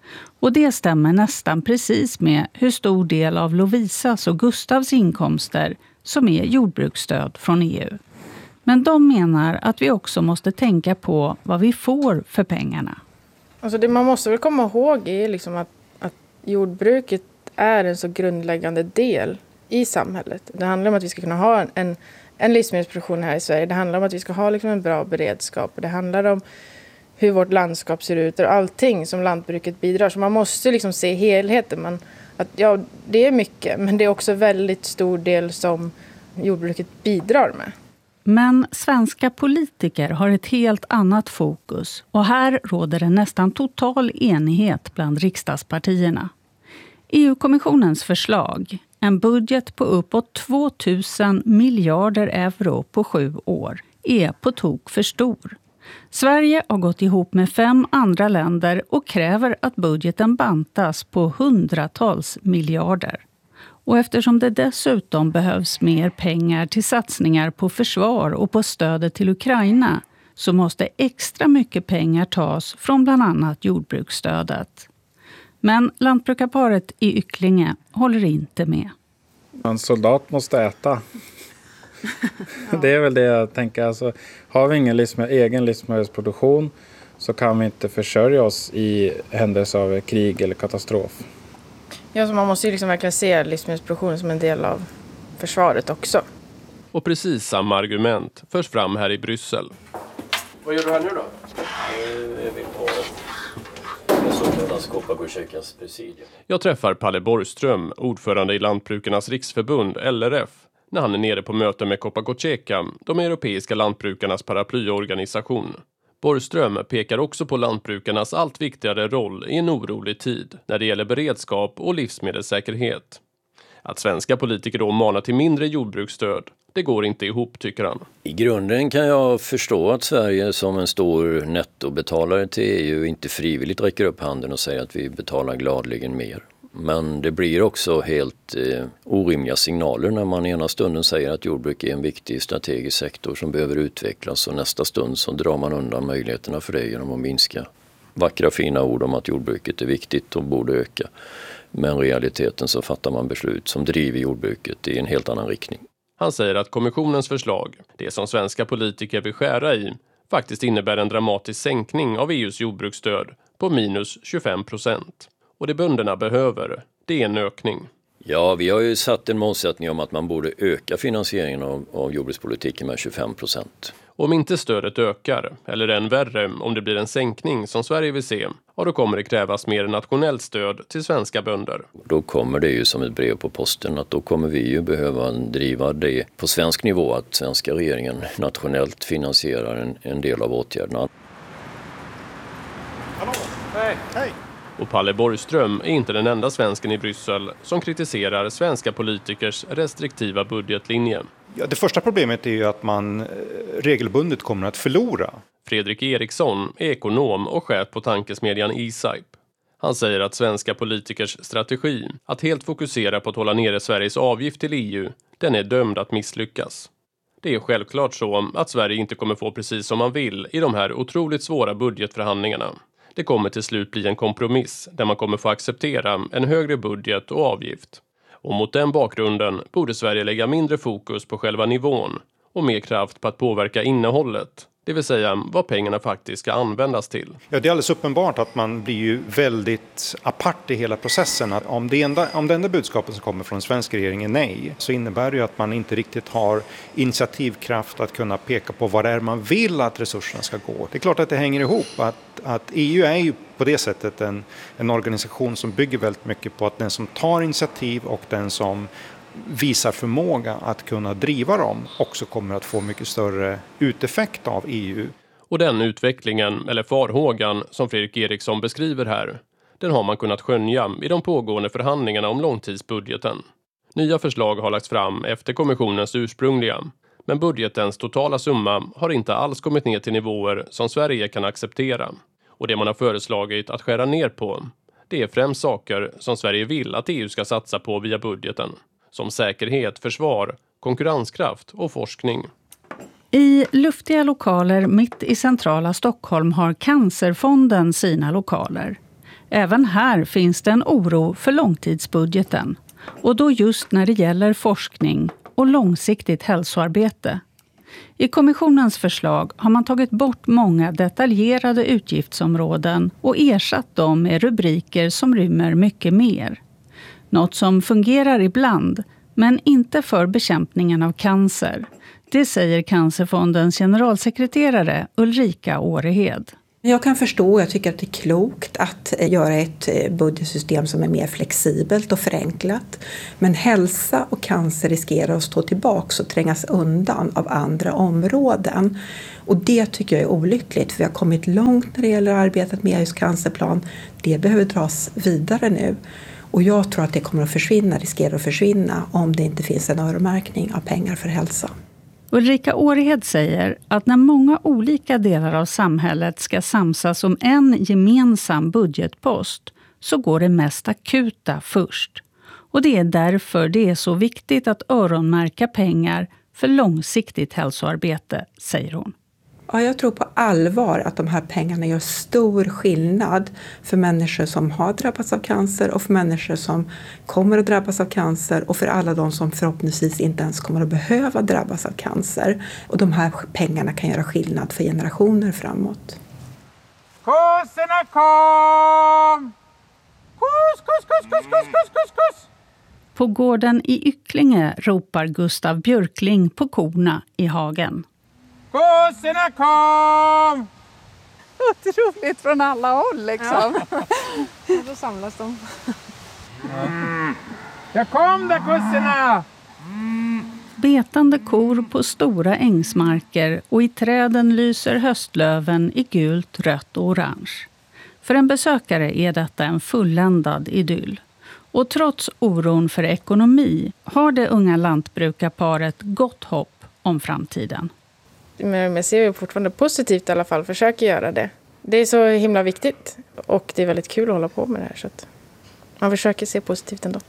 Och det stämmer nästan precis med hur stor del av Lovisas och Gustavs inkomster som är jordbruksstöd från E U. Men de menar att vi också måste tänka på vad vi får för pengarna. Alltså det man måste väl komma ihåg är liksom att, att jordbruket är en så grundläggande del i samhället. Det handlar om att vi ska kunna ha en, en livsmedelsproduktion här i Sverige. Det handlar om att vi ska ha liksom en bra beredskap. Det handlar om hur vårt landskap ser ut och allting som lantbruket bidrar. Så man måste liksom se helheten. Man, att, ja, det är mycket, men det är också väldigt stor del som jordbruket bidrar med. Men svenska politiker har ett helt annat fokus och här råder det nästan total enighet bland riksdagspartierna. E U-kommissionens förslag, en budget på uppåt två tusen miljarder euro på sju år, är på tok för stor. Sverige har gått ihop med fem andra länder och kräver att budgeten bantas på hundratals miljarder. Och eftersom det dessutom behövs mer pengar till satsningar på försvar och på stödet till Ukraina så måste extra mycket pengar tas från bland annat jordbruksstödet. Men lantbrukarparet i Ycklinge håller inte med. En soldat måste äta. Ja. Det är väl det jag tänker. Alltså, har vi ingen livsmed- egen livsmedelsproduktion så kan vi inte försörja oss i händelse av krig eller katastrof. Ja, så man måste ju liksom verkligen se livsmedelsproduktionen som en del av försvaret också. Och precis samma argument förs fram här i Bryssel. Vad gör du här nu då? Nu är vi på Koppargårdskyrkans presidium. Jag träffar Palle Borgström, ordförande i Lantbrukarnas riksförbund, L R F, när han är nere på möte med Koppargårdskyrka, de europeiska lantbrukarnas paraplyorganisation. Borgström pekar också på lantbrukarnas allt viktigare roll i en orolig tid när det gäller beredskap och livsmedelssäkerhet. Att svenska politiker då manar till mindre jordbruksstöd, det går inte ihop, tycker han. I grunden kan jag förstå att Sverige som en stor nettobetalare till E U inte frivilligt räcker upp handen och säger att vi betalar gladligen mer. Men det blir också helt eh, orimliga signaler när man ena stunden säger att jordbruk är en viktig strategisk sektor som behöver utvecklas och nästa stund så drar man undan möjligheterna för det genom att minska vackra fina ord om att jordbruket är viktigt och borde öka. Men i realiteten så fattar man beslut som driver jordbruket i en helt annan riktning. Han säger att kommissionens förslag, det som svenska politiker vill skära i, faktiskt innebär en dramatisk sänkning av E U:s jordbruksstöd på minus tjugofem procent. Och det bönderna behöver, det är en ökning. Ja, vi har ju satt en målsättning om att man borde öka finansieringen av, av jordbrukspolitiken med tjugofem procent. Om inte stödet ökar, eller än värre om det blir en sänkning som Sverige vill se, ja, då kommer det krävas mer nationellt stöd till svenska bönder. Då kommer det ju som ett brev på posten att då kommer vi ju behöva driva det på svensk nivå att svenska regeringen nationellt finansierar en, en del av åtgärderna. Hallå, hej, hej. Och Palle Borgström är inte den enda svensken i Bryssel som kritiserar svenska politikers restriktiva budgetlinje. Ja, det första problemet är ju att man regelbundet kommer att förlora. Fredrik Eriksson är ekonom och chef på tankesmedjan E-Sype. Han säger att svenska politikers strategi att helt fokusera på att hålla nere Sveriges avgift till E U, den är dömd att misslyckas. Det är självklart så att Sverige inte kommer få precis som man vill i de här otroligt svåra budgetförhandlingarna. Det kommer till slut bli en kompromiss där man kommer få acceptera en högre budget och avgift. Och mot den bakgrunden borde Sverige lägga mindre fokus på själva nivån och mer kraft på att påverka innehållet. Det vill säga vad pengarna faktiskt ska användas till. Ja, det är alldeles uppenbart att man blir ju väldigt apart i hela processen. Att om, det enda, om det enda budskapet som kommer från den svenska regeringen är nej, så innebär det ju att man inte riktigt har initiativkraft att kunna peka på vad det är man vill att resurserna ska gå. Det är klart att det hänger ihop. Att, att E U är ju på det sättet en, en organisation som bygger väldigt mycket på att den som tar initiativ och den som visar förmåga att kunna driva dem också kommer att få mycket större uteffekt av E U. Och den utvecklingen, eller farhågan, som Fredrik Eriksson beskriver här, den har man kunnat skönja i de pågående förhandlingarna om långtidsbudgeten. Nya förslag har lagts fram efter kommissionens ursprungliga, men budgetens totala summa har inte alls kommit ner till nivåer som Sverige kan acceptera. Och det man har föreslagit att skära ner på, det är främst saker som Sverige vill att E U ska satsa på via budgeten. Som säkerhet, försvar, konkurrenskraft och forskning. I luftiga lokaler mitt i centrala Stockholm har Cancerfonden sina lokaler. Även här finns det en oro för långtidsbudgeten. Och då just när det gäller forskning och långsiktigt hälsoarbete. I kommissionens förslag har man tagit bort många detaljerade utgiftsområden och ersatt dem med rubriker som rymmer mycket mer. Något som fungerar ibland, men inte för bekämpningen av cancer. Det säger Cancerfondens generalsekreterare Ulrika Årehed. Jag kan förstå och jag tycker att det är klokt att göra ett budgetsystem som är mer flexibelt och förenklat. Men hälsa och cancer riskerar att stå tillbaka och trängas undan av andra områden. Och det tycker jag är olyckligt, för vi har kommit långt när det gäller arbetet med E U:s cancerplan. Det behöver dras vidare nu. Och jag tror att det kommer att försvinna, riskerar att försvinna, om det inte finns en öronmärkning av pengar för hälsa. Ulrika Årehed säger att när många olika delar av samhället ska samsas om en gemensam budgetpost så går det mest akuta först. Och det är därför det är så viktigt att öronmärka pengar för långsiktigt hälsoarbete, säger hon. Ja, jag tror på allvar att de här pengarna gör stor skillnad för människor som har drabbats av cancer och för människor som kommer att drabbas av cancer och för alla de som förhoppningsvis inte ens kommer att behöva drabbas av cancer. Och de här pengarna kan göra skillnad för generationer framåt. Kossorna kom! Kos, kos, kos, kos, kos, kos, kos, kos! På gården i Ycklinge ropar Gustav Björkling på korna i hagen. Kossorna kom! Otroligt från alla håll liksom. Ja. Och då samlas de. Mm. Jag kom där kossorna! Mm. Betande kor på stora ängsmarker och i träden lyser höstlöven i gult, rött och orange. För en besökare är detta en fulländad idyll. Och trots oron för ekonomi har det unga lantbrukarparet gott hopp om framtiden. Men jag ser ju fortfarande positivt i alla fall, försöker göra det. Det är så himla viktigt och det är väldigt kul att hålla på med det här, så att man försöker se positivt ändå.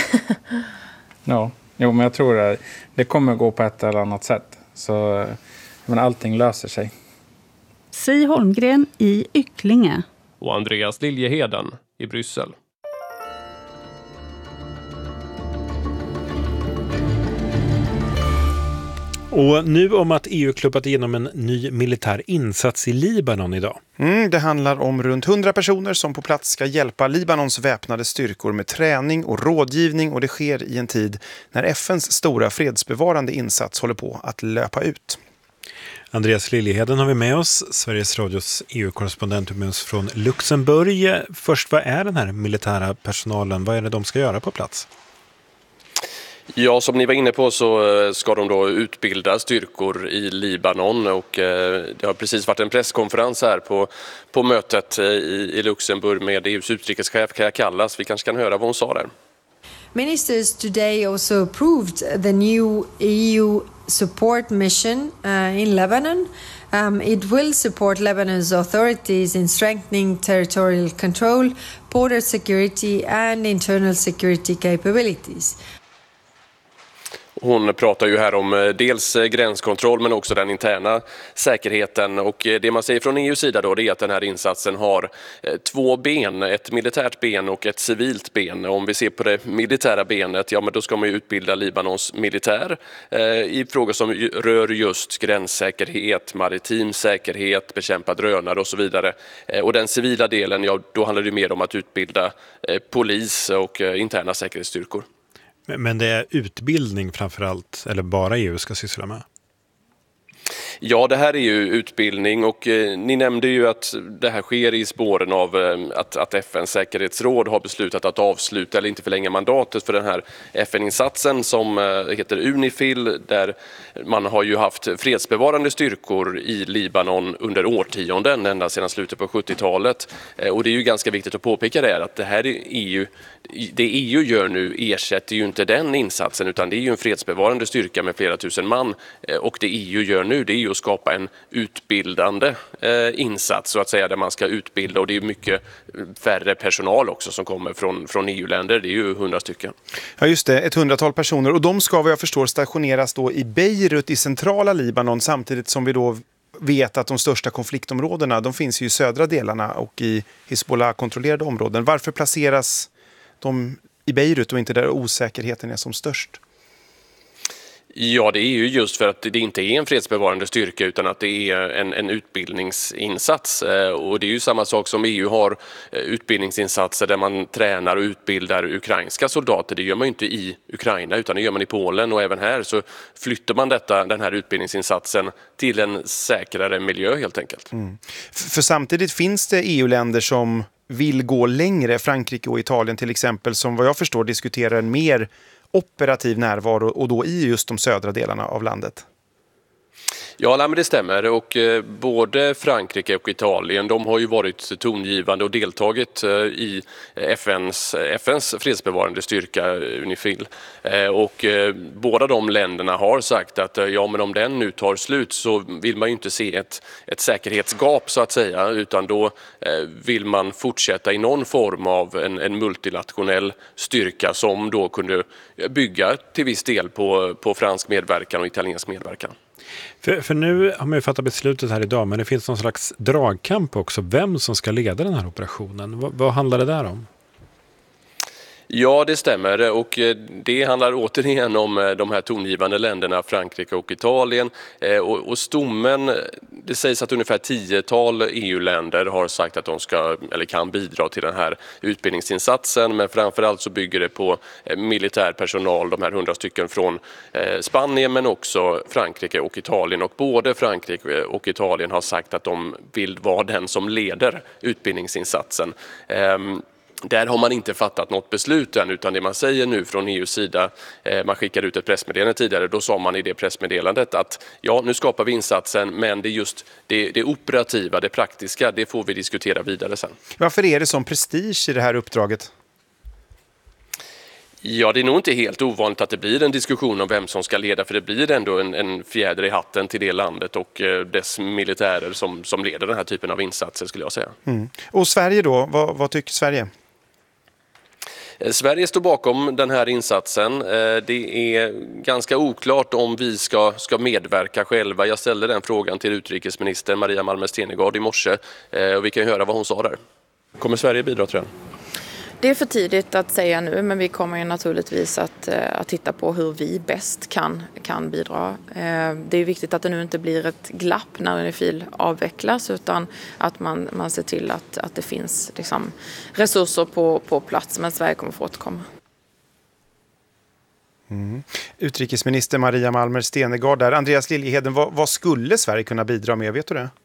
Ja, jo, men jag tror att det kommer gå på ett eller annat sätt, så men allting löser sig. Si Holmgren i Ycklinge. Och Andreas Liljeheden i Bryssel. Och nu om att E U klubbat igenom en ny militär insats i Libanon idag. Mm, det handlar om runt hundra personer som på plats ska hjälpa Libanons väpnade styrkor med träning och rådgivning, och det sker i en tid när F N:s stora fredsbevarande insats håller på att löpa ut. Andreas Liljeheden har vi med oss, Sveriges Radios E U-korrespondent med oss från Luxemburg. Först, vad är den här militära personalen? Vad är det de ska göra på plats? Ja, som ni var inne på så ska de då utbilda styrkor i Libanon, och det har precis varit en presskonferens här på, på mötet i, i Luxemburg med E U:s utrikeschef Kaja Kallas. Vi kanske kan höra vad hon sa där. Ministers today also approved the new E U support mission uh, in Lebanon. Um, it will support Lebanon's authorities in strengthening territorial control, border security and internal security capabilities. Hon pratar ju här om dels gränskontroll men också den interna säkerheten, och det man säger från E U:s sida då, det är att den här insatsen har två ben, ett militärt ben och ett civilt ben. Om vi ser på det militära benet, ja men då ska man ju utbilda Libanons militär eh, i frågor som rör just gränssäkerhet, maritim säkerhet, bekämpa drönare och så vidare. Eh, och den civila delen, ja då handlar det mer om att utbilda eh, polis och eh, interna säkerhetsstyrkor. Men det är utbildning framförallt, eller bara E U ska syssla med? Ja, det här är ju utbildning, och eh, ni nämnde ju att det här sker i spåren av eh, att, att F N:s säkerhetsråd har beslutat att avsluta eller inte förlänga mandatet för den här F N-insatsen som eh, heter Unifil, där man har ju haft fredsbevarande styrkor i Libanon under årtionden, ända sedan slutet på sjuttiotalet. Eh, och det är ju ganska viktigt att påpeka det här, att det här är E U, det E U gör nu ersätter ju inte den insatsen, utan det är ju en fredsbevarande styrka med flera tusen man, eh, och det E U gör nu, det är ju att skapa en utbildande eh, insats så att säga, där man ska utbilda, och det är mycket färre personal också som kommer från, från E U-länder, det är ju hundra stycken. Ja just det, ett hundratal personer, och de ska vad jag förstår stationeras då i Beirut i centrala Libanon, samtidigt som vi då vet att de största konfliktområdena de finns ju i södra delarna och i Hizbollah-kontrollerade områden. Varför placeras de i Beirut och inte där osäkerheten är som störst? Ja, det är ju just för att det inte är en fredsbevarande styrka utan att det är en, en utbildningsinsats. Och det är ju samma sak som E U har utbildningsinsatser där man tränar och utbildar ukrainska soldater. Det gör man ju inte i Ukraina utan det gör man i Polen, och även här så flyttar man detta, den här utbildningsinsatsen till en säkrare miljö helt enkelt. Mm. För samtidigt finns det E U-länder som vill gå längre, Frankrike och Italien till exempel, som vad jag förstår diskuterar en mer operativ närvaro och då i just de södra delarna av landet. Ja, men det stämmer, och eh, både Frankrike och Italien de har ju varit tongivande och deltagit eh, i F N:s, F N:s fredsbevarande styrka Unifil. Eh, och eh, båda de länderna har sagt att eh, ja, men om den nu tar slut så vill man ju inte se ett, ett säkerhetsgap så att säga, utan då eh, vill man fortsätta i någon form av en, en multinationell styrka som då kunde bygga till viss del på, på fransk medverkan och italiensk medverkan. För, för nu har man ju fattat beslutet här idag, men det finns någon slags dragkamp också. Vem som ska leda den här operationen? V- vad handlar det där om? Ja, det stämmer, och det handlar återigen om de här tongivande länderna Frankrike och Italien, och, och stommen, det sägs att ungefär tiotal E U-länder har sagt att de ska eller kan bidra till den här utbildningsinsatsen, men framförallt så bygger det på militär personal, de här hundra stycken från Spanien men också Frankrike och Italien, och både Frankrike och Italien har sagt att de vill vara den som leder utbildningsinsatsen. Där har man inte fattat något beslut än, utan det man säger nu från E U:s sida, eh, man skickade ut ett pressmeddelande tidigare, då sa man i det pressmeddelandet att ja, nu skapar vi insatsen, men det är just det, det operativa, det praktiska, det får vi diskutera vidare sen. Varför är det som prestige i det här uppdraget? Ja, det är nog inte helt ovanligt att det blir en diskussion om vem som ska leda, för det blir ändå en, en fjäder i hatten till det landet och eh, dess militärer som, som leder den här typen av insatser, skulle jag säga. Mm. Och Sverige då, vad, vad tycker Sverige? Sverige står bakom den här insatsen. Det är ganska oklart om vi ska, ska medverka själva. Jag ställde den frågan till utrikesminister Maria Malmer Stenergard i morse, och vi kan ju höra vad hon sa där. Kommer Sverige bidra, tror jag? Det är för tidigt att säga nu, men vi kommer ju naturligtvis att, att titta på hur vi bäst kan, kan bidra. Det är viktigt att det nu inte blir ett glapp när Unifil avvecklas, utan att man, man ser till att, att det finns liksom, resurser på, på plats, men Sverige kommer få återkomma. Mm. Utrikesminister Maria Malmer Stenergard där. Andreas Liljeheden, vad, vad skulle Sverige kunna bidra med, vet du det?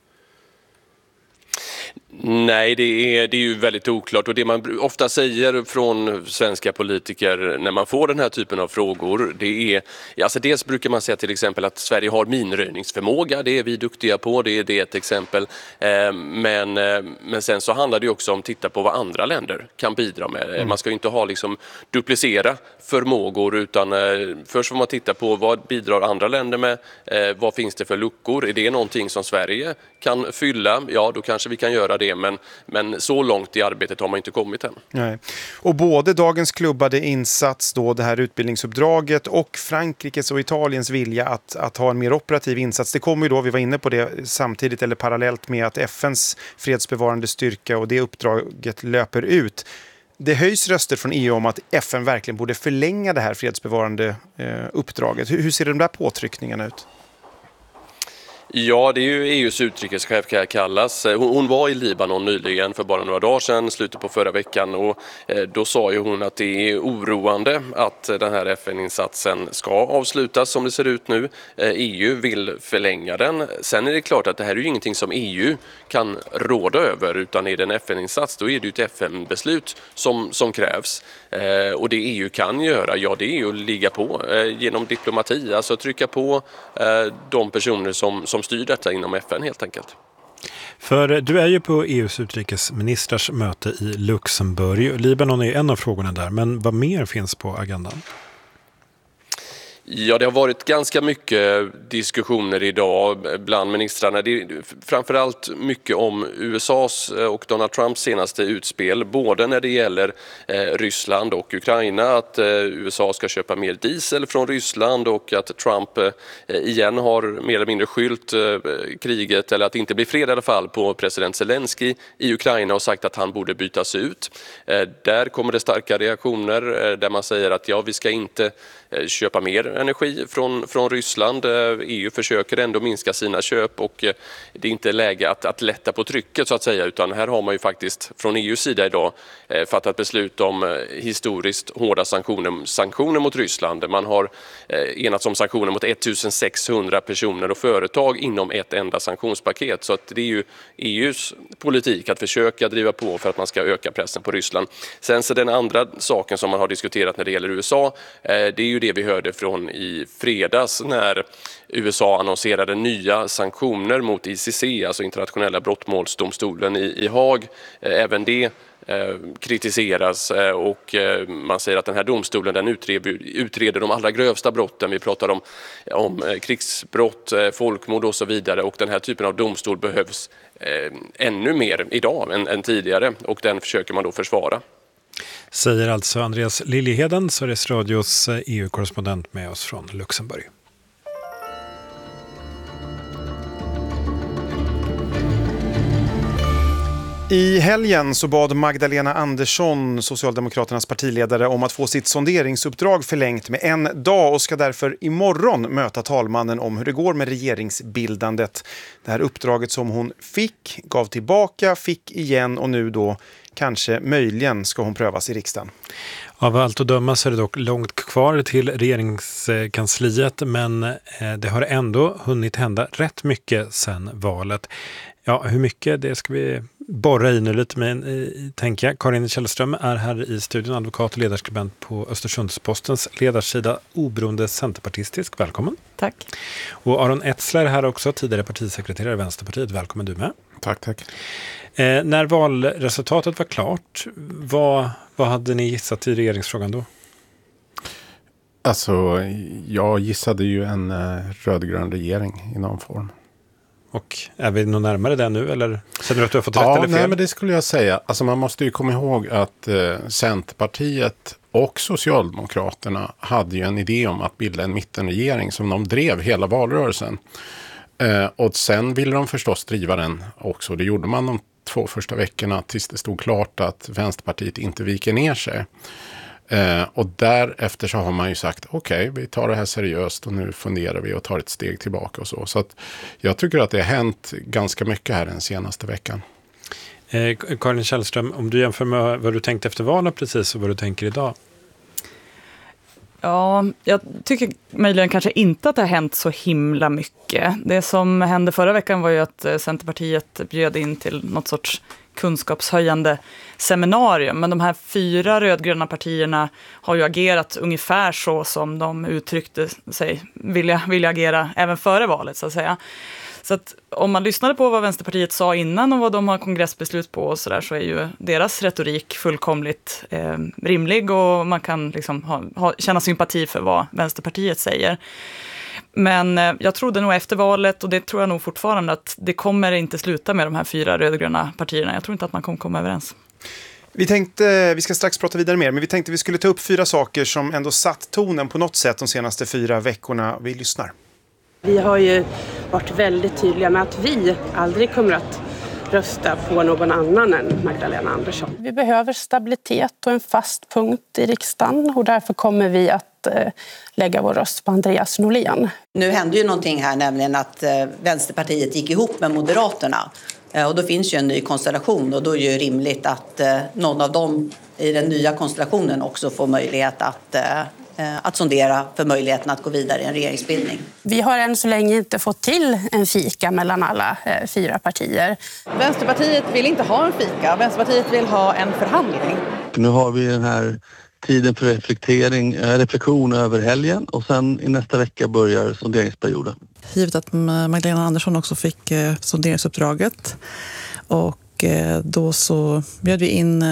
Nej, det är, det är ju väldigt oklart, och det man ofta säger från svenska politiker när man får den här typen av frågor, det är, alltså dels brukar man säga till exempel att Sverige har minröjningsförmåga, det är vi duktiga på, det är det ett exempel, men, men sen så handlar det också om att titta på vad andra länder kan bidra med. Mm. Man ska ju inte ha liksom duplicera förmågor, utan först får man titta på vad bidrar andra länder med, vad finns det för luckor, är det någonting som Sverige kan fylla, ja då kanske vi kan göra det, men, men så långt i arbetet har man inte kommit än. Nej. Och både dagens klubbade insats, då det här utbildningsuppdraget, och Frankrikes och Italiens vilja att, att ha en mer operativ insats, det kommer ju då, vi var inne på det, samtidigt eller parallellt med att F N:s fredsbevarande styrka och det uppdraget löper ut. Det höjs röster från E U om att F N verkligen borde förlänga det här fredsbevarande eh, uppdraget. Hur, hur ser de där påtryckningarna ut? Ja, det är ju E U:s utrikeschef kan jag kallas. Hon, hon var i Libanon nyligen för bara några dagar sedan, slutet på förra veckan, och eh, då sa ju hon att det är oroande att den här F N-insatsen ska avslutas som det ser ut nu. Eh, E U vill förlänga den. Sen är det klart att det här är ju ingenting som E U kan råda över, utan är det en F N-insats då är det ju ett F N-beslut som, som krävs. Eh, och det E U kan göra, ja det är ju att ligga på eh, genom diplomati, alltså trycka på eh, de personer som, som styr detta inom F N helt enkelt. För du är ju på E U:s utrikesministers möte i Luxemburg. Libanon är en av frågorna där, men vad mer finns på agendan? Ja, det har varit ganska mycket diskussioner idag bland ministrarna. Det är framförallt mycket om U S A:s och Donald Trumps senaste utspel, både när det gäller eh, Ryssland och Ukraina, att eh, U S A ska köpa mer diesel från Ryssland och att Trump eh, igen har mer eller mindre skyllt eh, kriget, eller att det inte blir fred i alla fall, på president Zelensky i Ukraina och sagt att han borde bytas ut. Eh, där kommer det starka reaktioner eh, där man säger att ja, vi ska inte eh, köpa mer energi från, från Ryssland. E U försöker ändå minska sina köp och det är inte läge att, att lätta på trycket så att säga, utan här har man ju faktiskt från E U:s sida idag eh, fattat beslut om eh, historiskt hårda sanktioner, sanktioner mot Ryssland. Man har eh, enats om sanktioner mot ettusensexhundra personer och företag inom ett enda sanktionspaket, så att det är ju E U:s politik att försöka driva på för att man ska öka pressen på Ryssland. Sen så den andra saken som man har diskuterat när det gäller U S A, eh, det är ju det vi hörde från i fredags när U S A annonserade nya sanktioner mot I C C, alltså internationella brottmålsdomstolen i, i Haag. Även det eh, kritiseras eh, och eh, man säger att den här domstolen den utreder, utreder de allra grövsta brotten. Vi pratar om, om eh, krigsbrott, eh, folkmord och så vidare, och den här typen av domstol behövs eh, ännu mer idag än, än tidigare, och den försöker man då försvara. Säger alltså Andreas Liljeheden, Sveriges Radios E U-korrespondent med oss från Luxemburg. I helgen så bad Magdalena Andersson, Socialdemokraternas partiledare, om att få sitt sonderingsuppdrag förlängt med en dag och ska därför imorgon möta talmannen om hur det går med regeringsbildandet. Det här uppdraget som hon fick, gav tillbaka, fick igen och nu då kanske möjligen ska hon prövas i riksdagen. Av allt att döma så är det dock långt kvar till regeringskansliet, men det har ändå hunnit hända rätt mycket sedan valet. Ja, hur mycket, det ska vi borra i nu lite med, tänker jag. Karin Källström är här i studion, advokat och ledarskribent på Östersundspostens ledarsida, oberoende centerpartistisk. Välkommen. Tack. Och Aron Etzler här också, tidigare partisekreterare i Vänsterpartiet. Välkommen du med. Tack, tack. Eh, när valresultatet var klart, vad, vad hade ni gissat i regeringsfrågan då? Alltså, jag gissade ju en uh, rödgrön regering i någon form. Och är vi nog närmare det nu, eller känner du att du har fått rätt ja, eller fel? Nej, men det skulle jag säga. Alltså man måste ju komma ihåg att eh, Centerpartiet och Socialdemokraterna hade ju en idé om att bilda en mittenregering som de drev hela valrörelsen. Eh, och sen ville de förstås driva den också. Det gjorde man de två första veckorna tills det stod klart att Vänsterpartiet inte viker ner sig. Eh, och därefter så har man ju sagt okej, okay, vi tar det här seriöst och nu funderar vi och tar ett steg tillbaka och så. Så att jag tycker att det har hänt ganska mycket här den senaste veckan. Eh, Karin Källström, om du jämför med vad du tänkte efter valet precis och vad du tänker idag? Ja, jag tycker möjligen kanske inte att det har hänt så himla mycket. Det som hände förra veckan var ju att Centerpartiet bjöd in till något sorts kunskapshöjande seminarium. Men de här fyra rödgröna partierna har ju agerat ungefär så som de uttryckte sig vilja, vilja agera även före valet så att säga. Så att om man lyssnade på vad Vänsterpartiet sa innan och vad de har kongressbeslut på och så där, så är ju deras retorik fullkomligt eh, rimlig och man kan liksom ha, ha, känna sympati för vad Vänsterpartiet säger. Men eh, jag trodde nog efter valet, och det tror jag nog fortfarande, att det kommer inte sluta med de här fyra rödgröna partierna. Jag tror inte att man kommer komma överens. Vi tänkte, vi ska strax prata vidare mer, men vi tänkte vi skulle ta upp fyra saker som ändå satt tonen på något sätt de senaste fyra veckorna. Vi lyssnar. Vi har ju varit väldigt tydliga med att vi aldrig kommer att rösta på någon annan än Magdalena Andersson. Vi behöver stabilitet och en fast punkt i riksdagen och därför kommer vi att eh, lägga vår röst på Andreas Norlén. Nu hände ju någonting här, nämligen att eh, Vänsterpartiet gick ihop med Moderaterna. Eh, och då finns ju en ny konstellation och då är det ju rimligt att eh, någon av dem i den nya konstellationen också får möjlighet att eh, att sondera för möjligheten att gå vidare i en regeringsbildning. Vi har än så länge inte fått till en fika mellan alla eh, fyra partier. Vänsterpartiet vill inte ha en fika. Vänsterpartiet vill ha en förhandling. Nu har vi den här tiden för reflektering, reflektion över helgen och sen i nästa vecka börjar sonderingsperioden. Givet att Magdalena Andersson också fick eh, sonderingsuppdraget och eh, då så bjöd vi in eh,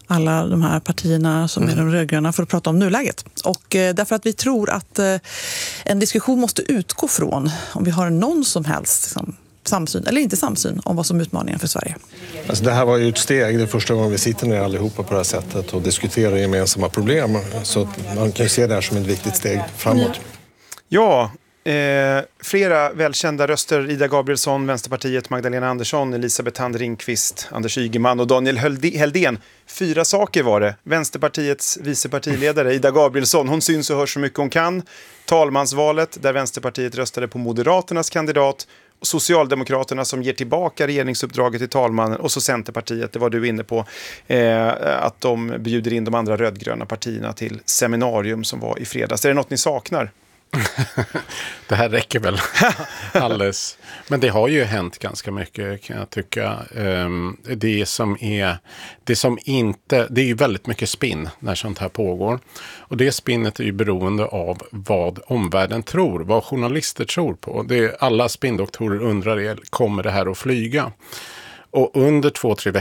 alla de här partierna som mm. är de rödgröna för att prata om nuläget. Och eh, därför att vi tror att eh, en diskussion måste utgå från om vi har någon som helst liksom, samsyn, eller inte samsyn, om vad som är utmaningen för Sverige. Alltså det här var ju ett steg. Det är första gången vi sitter ner allihopa på det här sättet och diskuterar gemensamma problem. Så man kan ju se det här som ett viktigt steg framåt. Ja, eh, flera välkända röster. Ida Gabrielsson, Vänsterpartiet, Magdalena Andersson, Elisabeth Thand Ringqvist, Anders Ygeman och Daniel Heldén. Fyra saker var det. Vänsterpartiets vicepartiledare Ida Gabrielsson, hon syns och hörs så mycket hon kan. Talmansvalet där Vänsterpartiet röstade på Moderaternas kandidat. Socialdemokraterna som ger tillbaka regeringsuppdraget till talmannen och så Centerpartiet, det var du inne på, eh, att de bjuder in de andra rödgröna partierna till seminarium som var i fredags. Är det något ni saknar? Det här räcker väl alldeles. Men det har ju hänt ganska mycket kan jag tycka. Det som är det som inte, det är ju väldigt mycket spinn när sånt här pågår. Och det spinnet är ju beroende av vad omvärlden tror, vad journalister tror på. Det är, alla spinndoktorer undrar är, kommer det här att flyga? Och under två, tre veckor